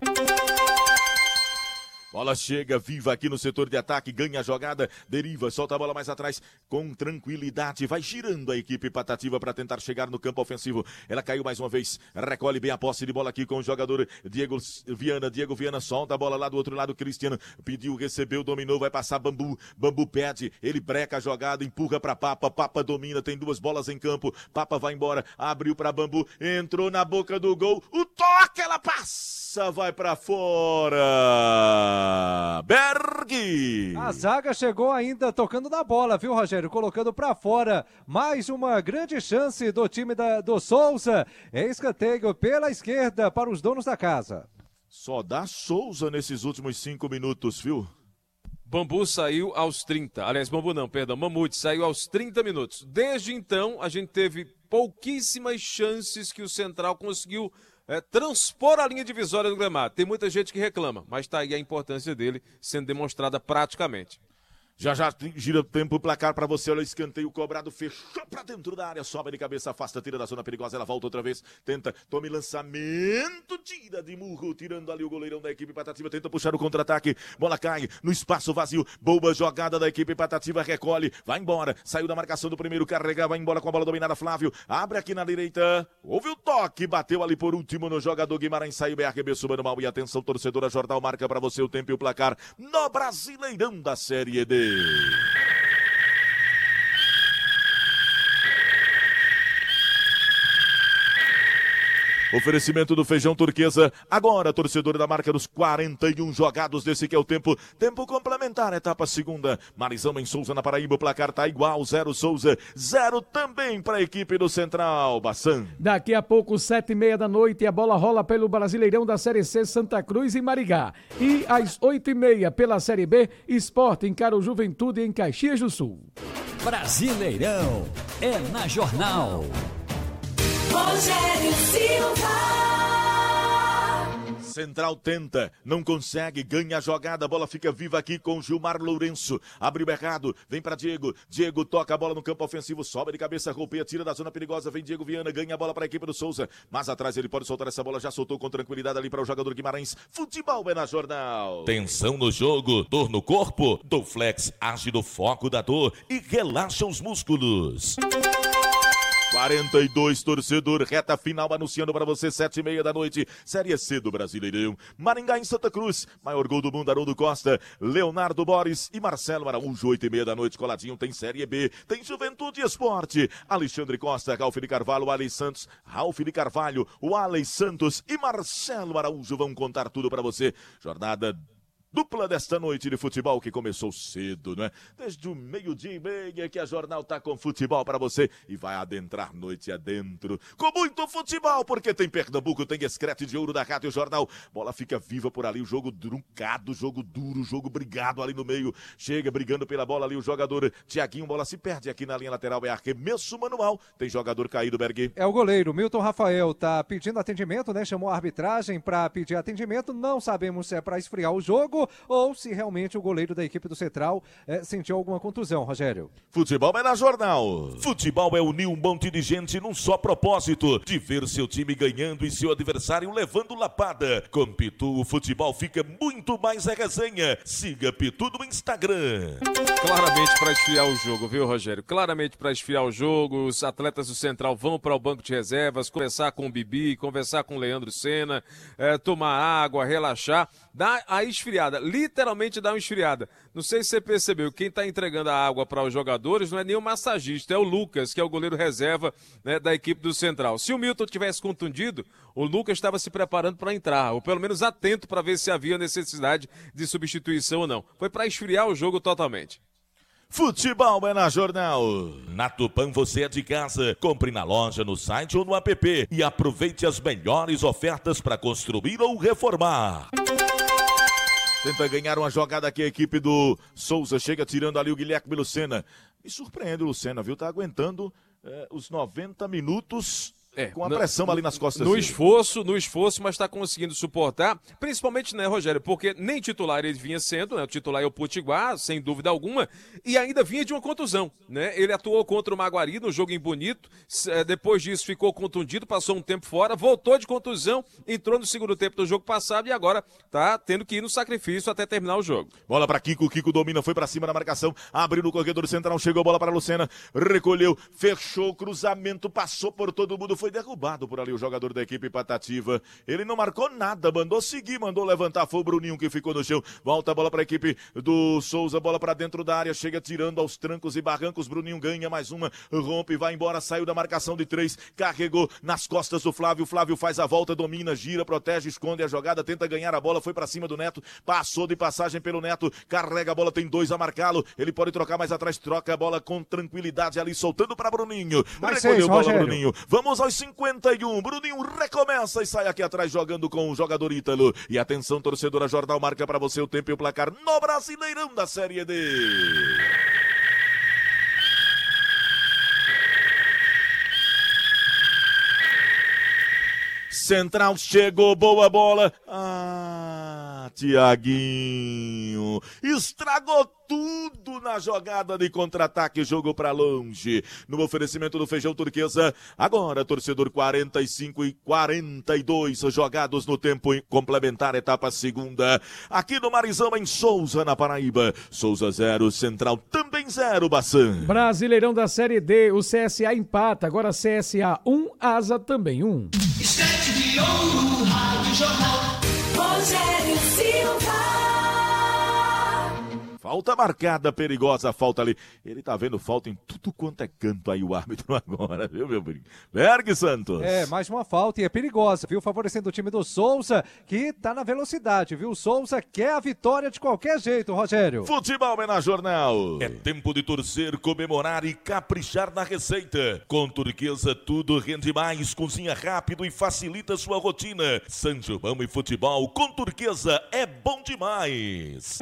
Bola chega viva aqui no setor de ataque, ganha a jogada, deriva, solta a bola mais atrás com tranquilidade, vai girando a equipe Patativa para tentar chegar no campo ofensivo. Ela caiu mais uma vez, recolhe bem a posse de bola aqui com o jogador Diego Viana solta a bola lá do outro lado, Cristiano pediu, recebeu, dominou, vai passar Bambu pede, ele breca a jogada, empurra para Papa domina, tem duas bolas em campo, Papa vai embora, abriu para Bambu, entrou na boca do gol, o toque, ela passa, vai para fora. Berg! A zaga chegou ainda tocando na bola, viu, Rogério? Colocando pra fora. Mais uma grande chance do time do Souza. É escanteio pela esquerda para os donos da casa. Só dá Souza nesses últimos 5 minutos, viu? Bambu saiu aos 30. Aliás, Bambu não, perdão. Mamute saiu aos 30 minutos. Desde então, a gente teve pouquíssimas chances que o Central conseguiu transpor a linha divisória do gramado. Tem muita gente que reclama, mas está aí a importância dele sendo demonstrada praticamente. Já gira o tempo, o placar pra você, olha o escanteio cobrado, fechou pra dentro da área, sobe de cabeça, afasta, tira da zona perigosa, ela volta outra vez, tenta, tome lançamento, tira de murro, tirando ali o goleirão da equipe Patativa, tenta puxar o contra-ataque, bola cai no espaço vazio, boa jogada da equipe Patativa, recolhe, vai embora, saiu da marcação do primeiro, carrega, vai embora com a bola dominada, Flávio, abre aqui na direita, houve o toque, bateu ali por último no jogador Guimarães, saiu bem, arremesso manual e atenção, torcedora, Jornal marca pra você o tempo e o placar no Brasileirão da Série D. Oferecimento do Feijão Turquesa. Agora, torcedor da marca dos 41 jogados desse que é o tempo. Tempo complementar, etapa segunda. Marizão em Souza, na Paraíba. O placar tá igual. 0 Souza, 0 também para a equipe do Central. Bassan. Daqui a pouco, 7h30 da noite, a bola rola pelo Brasileirão da Série C, Santa Cruz e Marigá. E às 8h30 pela Série B, Sport encara o Juventude em Caxias do Sul. Brasileirão é na Jornal. Rogério Silva. Central tenta, não consegue, ganha a jogada, a bola fica viva aqui com Gilmar Lourenço, abriu errado, vem para Diego, Diego toca a bola no campo ofensivo, sobe de cabeça, golpeia, tira da zona perigosa, vem Diego Viana, ganha a bola para a equipe do Souza, mas atrás ele pode soltar essa bola, já soltou com tranquilidade ali para o jogador Guimarães, futebol é na Jornal. Tensão no jogo, dor no corpo, Dorflex age no foco da dor e relaxa os músculos. 42, torcedor, reta final anunciando para você, 7h30 da noite, Série C do Brasileirão. Maringá em Santa Cruz, maior gol do mundo, Haroldo Costa, Leonardo Boris e Marcelo Araújo, 8h30 da noite, coladinho, tem Série B, tem Juventude e Esporte, Alexandre Costa, Ralf de Carvalho, Alex Santos, Ralf de Carvalho, o Alex Santos e Marcelo Araújo vão contar tudo para você. Jornada dupla desta noite de futebol que começou cedo, né? Desde o 12h30 que a Jornal tá com futebol para você e vai adentrar noite adentro com muito futebol, porque tem Pernambuco, tem Escrete de Ouro da Rádio Jornal. Bola fica viva por ali, o jogo truncado, jogo duro, jogo brigado ali no meio. Chega brigando pela bola ali o jogador Tiaguinho, bola se perde aqui na linha lateral, é arremesso manual. Tem jogador caído, Bergui. É o goleiro, Milton Rafael, tá pedindo atendimento, né? Chamou a arbitragem para pedir atendimento, não sabemos se é para esfriar o jogo ou se realmente o goleiro da equipe do Central sentiu alguma contusão, Rogério. Futebol é na Jornal. Futebol é unir um monte de gente num só propósito, de ver seu time ganhando e seu adversário levando lapada. Com Pitu, o futebol fica muito mais a resenha. Siga Pitu no Instagram. Claramente para esfriar o jogo, viu, Rogério? Claramente para esfriar o jogo, os atletas do Central vão para o banco de reservas, conversar com o Bibi, conversar com o Leandro Senna, tomar água, relaxar, dá a esfriada, literalmente dá uma esfriada. Não sei se você percebeu, quem está entregando a água para os jogadores não é nem o massagista, é o Lucas, que é o goleiro reserva, né, da equipe do Central. Se o Milton tivesse contundido, o Lucas estava se preparando para entrar, ou pelo menos atento para ver se havia necessidade de substituição ou não. Foi para esfriar o jogo totalmente. Futebol é na Jornal. Na Tupã você é de casa. Compre na loja, no site ou no app e aproveite as melhores ofertas para construir ou reformar. Tenta ganhar uma jogada aqui a equipe do Souza. Chega tirando ali o Guilherme Lucena. Me surpreende o Lucena, viu? Tá aguentando os 90 minutos com a pressão ali nas costas no esforço, mas está conseguindo suportar, principalmente, né, Rogério, porque nem titular ele vinha sendo, né, o titular é o Potiguar, sem dúvida alguma, e ainda vinha de uma contusão, né, ele atuou contra o Maguari no jogo em Bonito, depois disso ficou contundido, passou um tempo fora, voltou de contusão, entrou no segundo tempo do jogo passado e agora tá tendo que ir no sacrifício até terminar o jogo. Bola para Kiko, Kiko domina, foi para cima da marcação, abriu no corredor central, chegou a bola para Lucena, recolheu, fechou, cruzamento, passou por todo mundo, foi derrubado por ali o jogador da equipe Patativa. Ele não marcou nada, mandou seguir, mandou levantar, foi o Bruninho que ficou no chão. Volta a bola para a equipe do Souza, bola para dentro da área, chega tirando aos trancos e barrancos. Bruninho ganha mais uma, rompe, vai embora, saiu da marcação de 3, carregou nas costas do Flávio. Flávio faz a volta, domina, gira, protege, esconde a jogada, tenta ganhar a bola, foi para cima do Neto, passou de passagem pelo Neto, carrega a bola, tem 2 a marcá-lo. Ele pode trocar mais atrás, troca a bola com tranquilidade ali, soltando para Bruninho. Recolheu a bola, Bruninho. Vamos aos 51, Bruninho recomeça e sai aqui atrás jogando com o jogador Ítalo. E atenção, torcedora, Jornal marca para você o tempo e o placar no Brasileirão da Série D. Central chegou, boa bola. Tiaguinho, estragou tudo na jogada de contra-ataque, jogo pra longe. No oferecimento do Feijão Turquesa, agora torcedor 45 e 42 jogados no tempo complementar, etapa segunda. Aqui no Marizão, em Souza, na Paraíba. Souza 0, Central também 0, Bassan. Brasileirão da Série D, o CSA empata, agora CSA 1, Asa também 1. Estante de ouro, Rádio Jornal, Rogério Silva. Falta marcada, perigosa, falta ali. Ele tá vendo falta em tudo quanto é canto aí, o árbitro agora, viu, meu brinco? Berg Santos. Mais uma falta e é perigosa, viu? Favorecendo o time do Souza, que tá na velocidade, viu? O Souza quer a vitória de qualquer jeito, Rogério. Futebol é na Jornal. É tempo de torcer, comemorar e caprichar na receita. Com Turquesa tudo rende mais, cozinha rápido e facilita sua rotina. São João e futebol com Turquesa é bom demais.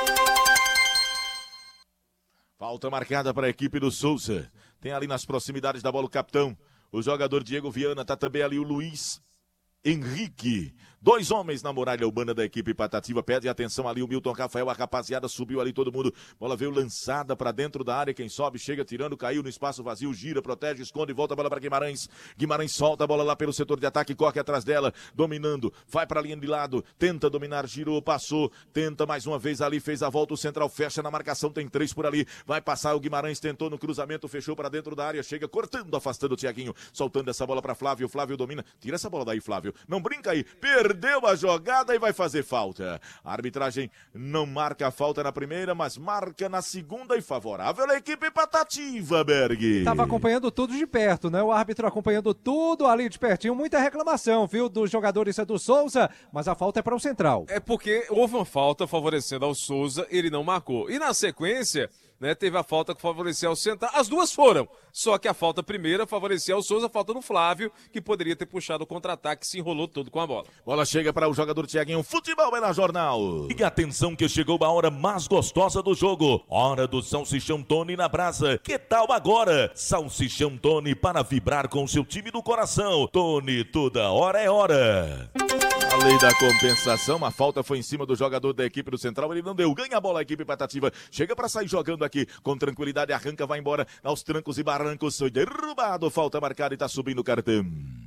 Falta marcada para a equipe do Souza. Tem ali nas proximidades da bola o capitão, o jogador Diego Viana. Tá também ali o Luiz Henrique. 2 homens na muralha urbana da equipe Patativa. Pede atenção ali o Milton Rafael. A rapaziada subiu ali, todo mundo. Bola veio lançada para dentro da área. Quem sobe, chega tirando, caiu no espaço vazio. Gira, protege, esconde, volta a bola para Guimarães. Guimarães solta a bola lá pelo setor de ataque. Corre atrás dela, dominando. Vai para a linha de lado. Tenta dominar, girou, passou. Tenta mais uma vez ali, fez a volta. O central fecha na marcação. Tem 3 por ali. Vai passar o Guimarães. Tentou no cruzamento, fechou para dentro da área. Chega cortando, afastando o Tiaguinho. Soltando essa bola para Flávio. Flávio domina. Tira essa bola daí, Flávio. Não brinca aí. Perdeu a jogada e vai fazer falta. A arbitragem não marca a falta na primeira, mas marca na segunda e favorável à equipe Patativa, Berg. Tava acompanhando tudo de perto, né? O árbitro acompanhando tudo ali de pertinho. Muita reclamação, viu, dos jogadores do Souza, mas a falta é para o Central. É porque houve uma falta favorecendo ao Souza, ele não marcou. E na sequência, né, teve a falta que favorecia ao Central. As duas foram, só que a falta primeira favorecia ao Souza, a falta no Flávio, que poderia ter puxado o contra-ataque, se enrolou todo com a bola. Bola chega para o jogador Tiaguinho. Futebol é na Jornal. E atenção que chegou a hora mais gostosa do jogo. Hora do Salsichão Tony na brasa. Que tal agora? Salsichão Tony para vibrar com o seu time do coração. Tony, toda hora é hora. A lei da compensação, a falta foi em cima do jogador da equipe do Central, ele não deu, ganha a bola a equipe Patativa, chega para sair jogando aqui, com tranquilidade, arranca, vai embora, aos trancos e barrancos, foi derrubado, falta marcada e tá subindo o cartão.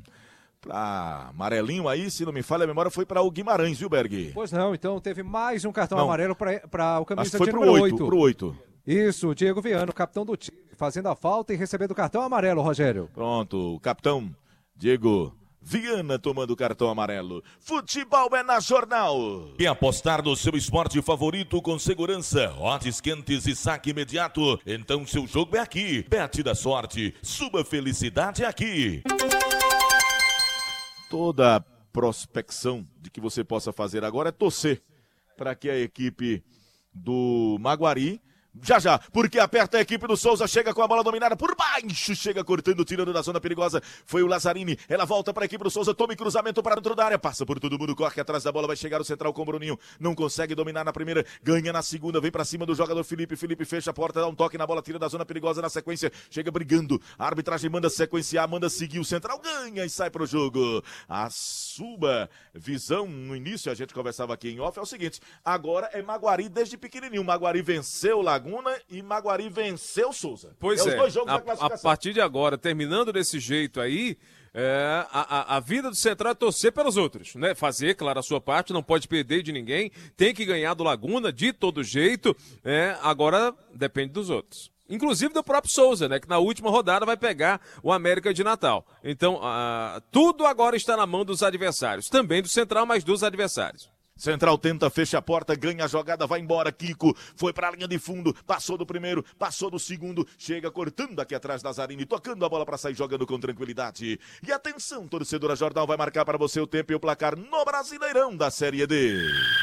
Pra amarelinho aí, se não me falha a memória, foi para o Guimarães, viu, Berg? Pois não, então teve mais um cartão amarelo para o camisa foi de pro número 8. Pro 8. Isso, Diego Viana, capitão do time, fazendo a falta e recebendo o cartão amarelo, Rogério. Pronto, o capitão Diego Viana tomando cartão amarelo. Futebol é na Jornal. E apostar no seu esporte favorito com segurança, odds quentes e saque imediato. Então seu jogo é aqui. Bet da sorte, sua felicidade é aqui. Toda a prospecção de que você possa fazer agora é torcer para que a equipe do Maguari já, porque aperta a equipe do Souza, chega com a bola dominada por baixo, chega cortando, tirando da zona perigosa, foi o Lazzarini, ela volta para a equipe do Souza, toma cruzamento para dentro da área, passa por todo mundo, corre atrás da bola, vai chegar o central com o Bruninho, não consegue dominar na primeira, ganha na segunda, vem para cima do jogador Felipe fecha a porta, dá um toque na bola, tira da zona perigosa na sequência, chega brigando, a arbitragem manda sequenciar, manda seguir, o central ganha e sai pro jogo. A sua visão no início, a gente conversava aqui em off, é o seguinte, agora é Maguari desde pequenininho, Maguari venceu Laguna e Maguari venceu Souza. Pois Os dois jogos da classificação. A partir de agora, terminando desse jeito aí, a vida do Central é torcer pelos outros, né? Fazer, claro, a sua parte, não pode perder de ninguém, tem que ganhar do Laguna de todo jeito, agora depende dos outros. Inclusive do próprio Souza, né? Que na última rodada vai pegar o América de Natal. Então, tudo agora está na mão dos adversários. Também do Central, mas dos adversários. Central tenta, fecha a porta, ganha a jogada, vai embora, Kiko, foi para a linha de fundo, passou do primeiro, passou do segundo, chega cortando aqui atrás da Zarini, tocando a bola para sair jogando com tranquilidade. E atenção, torcedora, Jornal vai marcar para você o tempo e o placar no Brasileirão da Série D.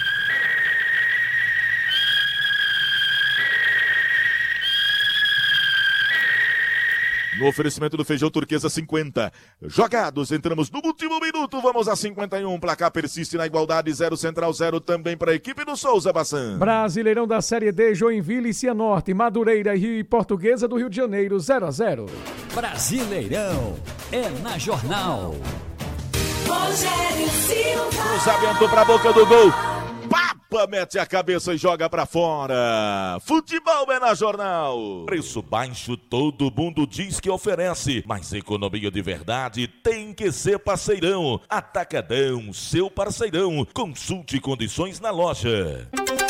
No oferecimento do Feijão Turquesa 50. Jogados, entramos no último minuto, vamos a 51. Placar persiste na igualdade, 0 Central, 0 também para a equipe do Souza Bassan. Brasileirão da Série D, Joinville e Cianorte, Madureira e Portuguesa do Rio de Janeiro, 0-0. Brasileirão é na Jornal. Rogério Silva. Cruzamento para a boca do gol. Papa mete a cabeça e joga pra fora. Futebol é na Jornal. Preço baixo todo mundo diz que oferece, mas economia de verdade tem que ser parceirão. Atacadão, seu parceirão. Consulte condições na loja.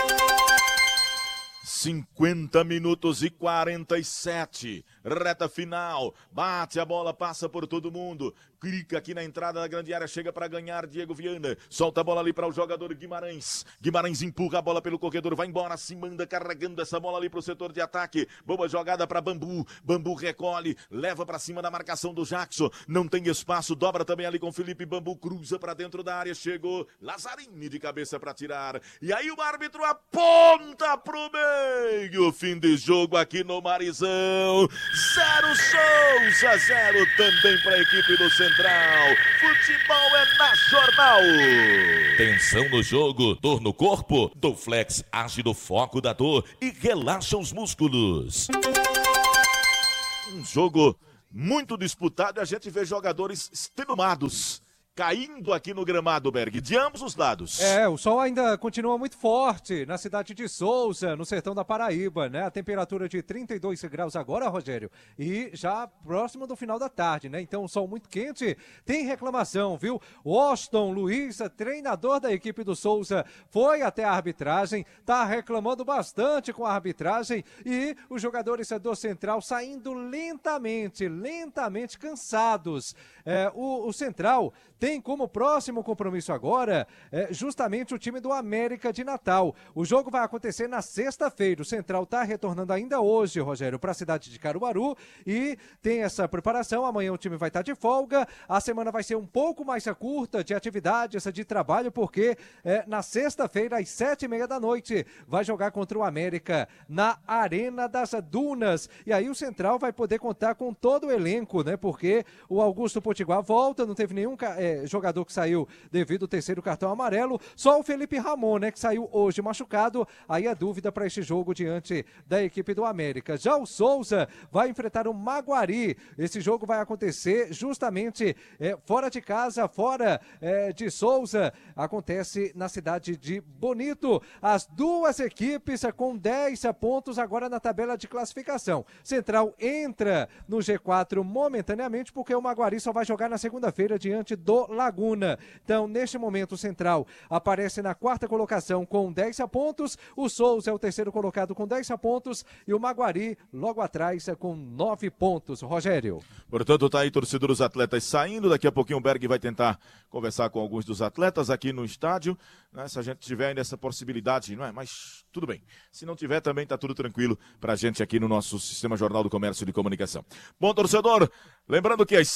50 minutos e 47, reta final, bate a bola, passa por todo mundo, clica aqui na entrada da grande área, chega para ganhar Diego Viana, solta a bola ali para o jogador Guimarães empurra a bola pelo corredor, vai embora, se manda carregando essa bola ali para o setor de ataque, boa jogada para Bambu recolhe, leva para cima da marcação do Jackson, não tem espaço, dobra também ali com Felipe, Bambu cruza para dentro da área, chegou Lazzarini de cabeça para tirar, e aí o árbitro aponta pro meio, fim de jogo aqui no Marizão, 0 Souza, 0 também para a equipe do Central, futebol é na Jornal. Tensão no jogo, dor no corpo, Dorflex age no foco da dor e relaxa os músculos. Um jogo muito disputado e a gente vê jogadores extenuados caindo aqui no gramado, Berg, de ambos os lados. O sol ainda continua muito forte na cidade de Souza, no sertão da Paraíba, né? A temperatura de 32 graus agora, Rogério, e já próximo do final da tarde, né? Então, o sol muito quente, tem reclamação, viu? Washington Luiz, treinador da equipe do Souza, foi até a arbitragem, tá reclamando bastante com a arbitragem e os jogadores do Central saindo lentamente, cansados. O Central tem como próximo compromisso agora justamente o time do América de Natal. O jogo vai acontecer na sexta-feira. O Central está retornando ainda hoje, Rogério, para a cidade de Caruaru e tem essa preparação. Amanhã o time vai estar de folga. A semana vai ser um pouco mais curta de atividade, essa de trabalho, porque na sexta-feira, às 7h30 da noite, vai jogar contra o América na Arena das Dunas. E aí o Central vai poder contar com todo o elenco, né? Porque o Augusto Potiguar volta, não teve nenhum jogador que saiu devido ao terceiro cartão amarelo, só o Felipe Ramon, né, que saiu hoje machucado, aí a dúvida para este jogo diante da equipe do América. Já o Souza vai enfrentar o Maguari, esse jogo vai acontecer justamente fora de casa, fora de Souza, acontece na cidade de Bonito, as duas equipes com 10 pontos agora na tabela de classificação. Central entra no G4 momentaneamente, porque o Maguari só vai jogar na segunda-feira diante do Laguna. Então, neste momento, o Central aparece na quarta colocação com 10 pontos, o Souza é o terceiro colocado com 10 pontos e o Maguari logo atrás com 9 pontos. Rogério. Portanto, tá aí torcedor dos atletas saindo, daqui a pouquinho o Berg vai tentar conversar com alguns dos atletas aqui no estádio, né? Se a gente tiver ainda essa possibilidade, não é? Mas tudo bem. Se não tiver também tá tudo tranquilo pra gente aqui no nosso Sistema Jornal do Comércio e de Comunicação. Bom, torcedor, lembrando que às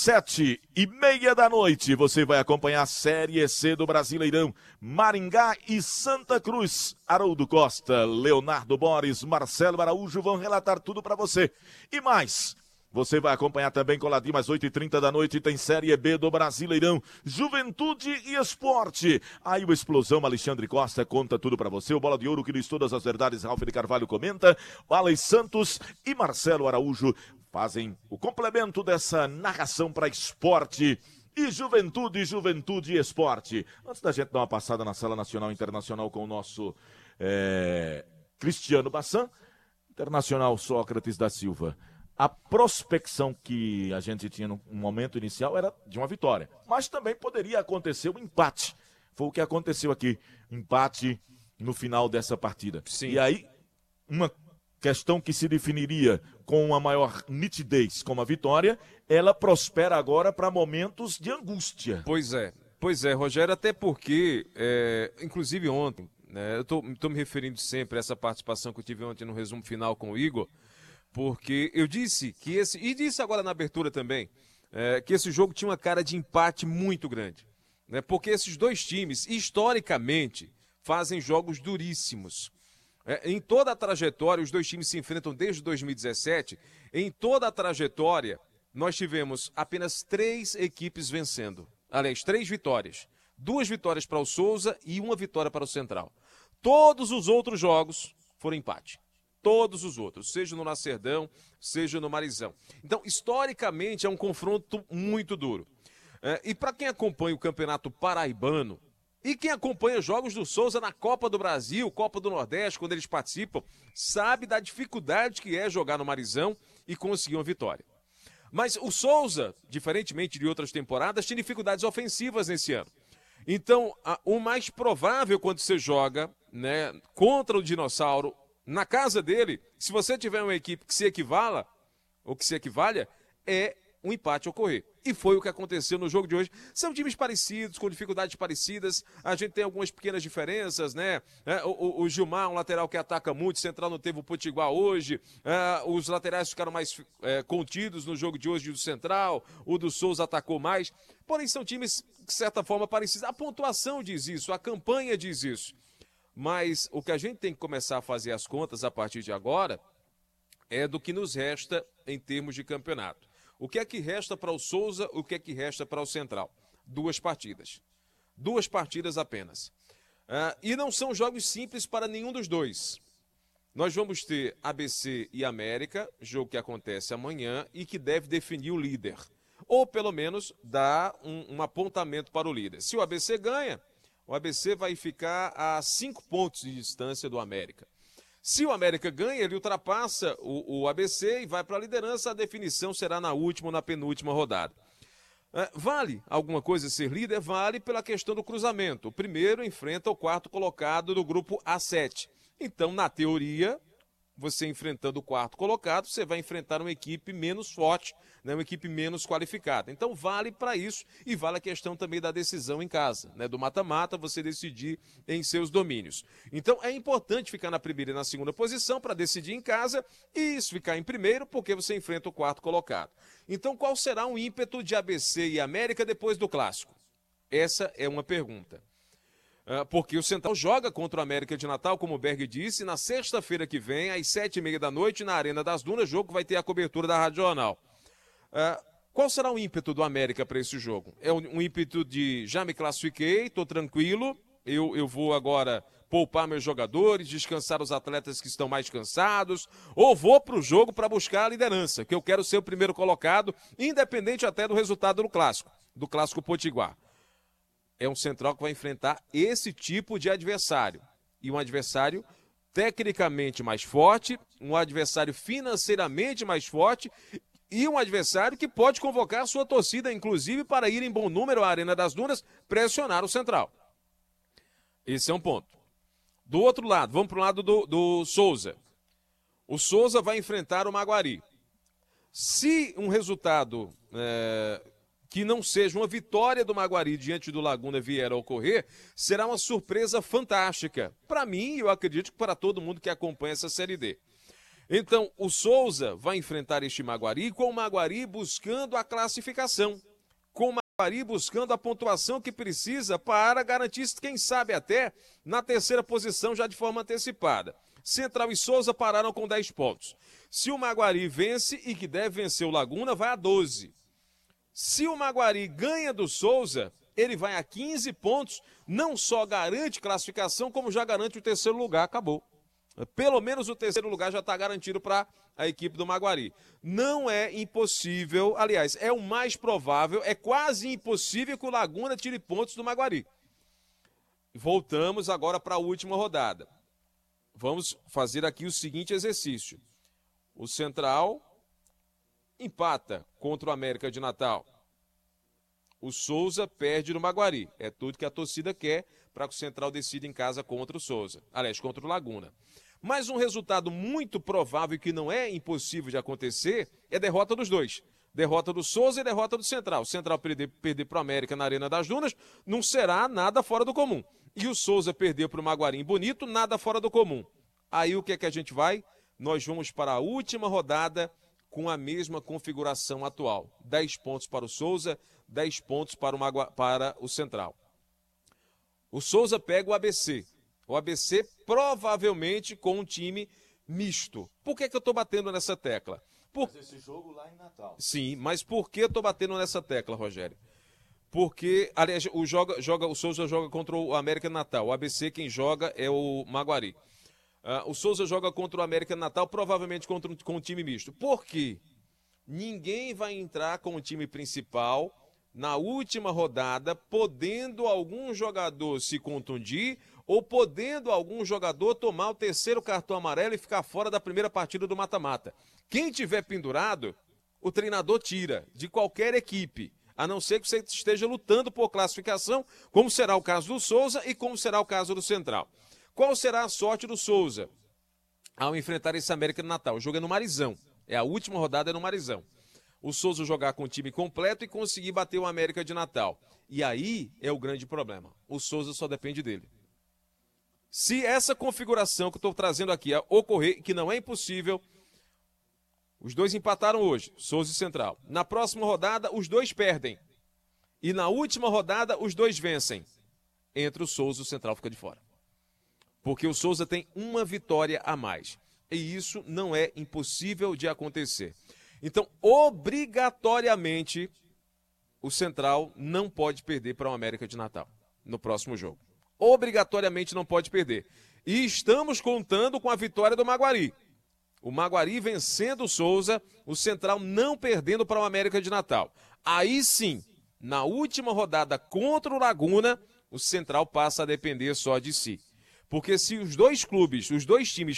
7h30 da noite você vai acompanhar a Série C do Brasileirão, Maringá e Santa Cruz. Haroldo Costa, Leonardo Boris, Marcelo Araújo vão relatar tudo para você. E mais, você vai acompanhar também coladinho às 8h30 da noite, tem Série B do Brasileirão, Juventude e Esporte. Aí o Explosão Alexandre Costa conta tudo para você, o Bola de Ouro que diz todas as verdades, Ralf de Carvalho comenta, o Alex Santos e Marcelo Araújo fazem o complemento dessa narração para esporte. E Juventude e Esporte. Antes da gente dar uma passada na Sala Nacional e Internacional com o nosso Cristiano Bassan, Internacional Sócrates da Silva. A prospecção que a gente tinha no momento inicial era de uma vitória. Mas também poderia acontecer um empate. Foi o que aconteceu aqui. Empate no final dessa partida. Sim. E aí, uma questão que se definiria com uma maior nitidez como a vitória, ela prospera agora para momentos de angústia. Pois é, Rogério, até porque, inclusive ontem, né, eu tô me referindo sempre a essa participação que eu tive ontem no resumo final com o Igor, porque eu disse que e disse agora na abertura também, que esse jogo tinha uma cara de empate muito grande, né, porque esses dois times, historicamente, fazem jogos duríssimos. Em toda a trajetória, os dois times se enfrentam desde 2017. Em toda a trajetória, nós tivemos apenas 3 equipes vencendo. Aliás, 3 vitórias. 2 vitórias para o Souza e 1 vitória para o Central. Todos os outros jogos foram empate. Todos os outros, seja no Lacerdão, seja no Marizão. Então, historicamente, é um confronto muito duro. E para quem acompanha o Campeonato Paraibano, E quem acompanha jogos do Souza na Copa do Brasil, Copa do Nordeste, quando eles participam, sabe da dificuldade que é jogar no Marizão e conseguir uma vitória. Mas o Souza, diferentemente de outras temporadas, tem dificuldades ofensivas nesse ano. Então, o mais provável quando você joga, né, contra o Dinossauro, na casa dele, se você tiver uma equipe que se equivala, ou que se equivalha, é um empate ocorrer. E foi o que aconteceu no jogo de hoje. São times parecidos, com dificuldades parecidas. A gente tem algumas pequenas diferenças, né? O Gilmar, um lateral que ataca muito, central não teve o Potiguar hoje. Os laterais ficaram mais contidos no jogo de hoje do central. O do Souza atacou mais. Porém, são times, de certa forma, parecidos. A pontuação diz isso, a campanha diz isso. Mas o que a gente tem que começar a fazer as contas a partir de agora é do que nos resta em termos de campeonato. O que é que resta para o Souza, o que é que resta para o Central? 2 partidas. 2 partidas apenas. E não são jogos simples para nenhum dos dois. Nós vamos ter ABC e América, jogo que acontece amanhã e que deve definir o líder. Ou pelo menos dar um apontamento para o líder. Se o ABC ganha, o ABC vai ficar a 5 pontos de distância do América. Se o América ganha, ele ultrapassa o ABC e vai para a liderança. A definição será na última ou na penúltima rodada. Vale alguma coisa ser líder? Vale pela questão do cruzamento. O primeiro enfrenta o 4º colocado do grupo A7. Então, na teoria, você enfrentando o 4º colocado, você vai enfrentar uma equipe menos forte, né, uma equipe menos qualificada. Então, vale para isso e vale a questão também da decisão em casa, né, do mata-mata, você decidir em seus domínios. Então, é importante ficar na primeira e na segunda posição para decidir em casa e isso ficar em primeiro porque você enfrenta o 4º colocado. Então, qual será o ímpeto de ABC e América depois do Clássico? Essa é uma pergunta. Porque o Central joga contra o América de Natal, como o Berg disse, na sexta-feira que vem, às 7h30 da noite, na Arena das Dunas, jogo que vai ter a cobertura da Rádio Jornal. Qual será o ímpeto do América para esse jogo? É um ímpeto de já me classifiquei, estou tranquilo, eu vou agora poupar meus jogadores, descansar os atletas que estão mais cansados, ou vou para o jogo para buscar a liderança, que eu quero ser o primeiro colocado, independente até do resultado do Clássico Potiguar. É um Central que vai enfrentar esse tipo de adversário. E um adversário tecnicamente mais forte, um adversário financeiramente mais forte e um adversário que pode convocar a sua torcida, inclusive, para ir em bom número à Arena das Dunas, pressionar o Central. Esse é um ponto. Do outro lado, vamos para o lado do Souza. O Souza vai enfrentar o Maguari. Se um resultado que não seja uma vitória do Maguari diante do Laguna vier a ocorrer, será uma surpresa fantástica. Para mim, eu acredito que para todo mundo que acompanha essa Série D. Então, o Souza vai enfrentar este Maguari com o Maguari buscando a classificação. Com o Maguari buscando a pontuação que precisa para garantir, quem sabe até, na 3ª posição já de forma antecipada. Central e Souza pararam com 10 pontos. Se o Maguari vence e que deve vencer o Laguna, vai a 12. Se o Maguari ganha do Souza, ele vai a 15 pontos, não só garante classificação, como já garante o 3º lugar, acabou. Pelo menos o 3º lugar já está garantido para a equipe do Maguari. Não é impossível, aliás, é o mais provável, é quase impossível que o Laguna tire pontos do Maguari. Voltamos agora para a última rodada. Vamos fazer aqui o seguinte exercício. O Central empata contra o América de Natal. O Souza perde no Maguari. É tudo que a torcida quer para que o Central decida em casa contra o Souza. Aliás, contra o Laguna. Mas um resultado muito provável que não é impossível de acontecer é derrota dos dois. Derrota do Souza e derrota do Central. O Central perder para o América na Arena das Dunas não será nada fora do comum. E o Souza perder para o Maguari em Bonito, nada fora do comum. Aí o que é que a gente vai? Nós vamos para a última rodada com a mesma configuração atual. 10 pontos para o Souza, 10 pontos para o Central. O Souza pega o ABC. O ABC provavelmente com um time misto. Por que eu estou batendo nessa tecla? Mas esse jogo lá em Natal. Sim, mas por que eu estou batendo nessa tecla, Rogério? Porque, aliás, o Souza joga contra o América Natal. O ABC quem joga é o Maguari. O Souza joga contra o América Natal, provavelmente com um time misto. Por quê? Ninguém vai entrar com o time principal na última rodada, podendo algum jogador se contundir ou podendo algum jogador tomar o terceiro cartão amarelo e ficar fora da primeira partida do mata-mata. Quem tiver pendurado, o treinador tira de qualquer equipe, a não ser que você esteja lutando por classificação, como será o caso do Souza e como será o caso do Central. Qual será a sorte do Souza ao enfrentar esse América do Natal? O jogo é no Marizão, a última rodada é no Marizão. O Souza jogar com o time completo e conseguir bater o América de Natal. E aí é o grande problema. O Souza só depende dele. Se essa configuração que eu estou trazendo aqui ocorrer, que não é impossível, os dois empataram hoje, Souza e Central. Na próxima rodada, os dois perdem. E na última rodada, os dois vencem. Entre o Souza e o Central fica de fora. Porque o Souza tem uma vitória a mais. E isso não é impossível de acontecer. Então, obrigatoriamente, o Central não pode perder para o América de Natal no próximo jogo. Obrigatoriamente não pode perder. E estamos contando com a vitória do Maguari. O Maguari vencendo o Souza, o Central não perdendo para o América de Natal. Aí sim, na última rodada contra o Laguna, o Central passa a depender só de si. Porque se os dois clubes, os dois times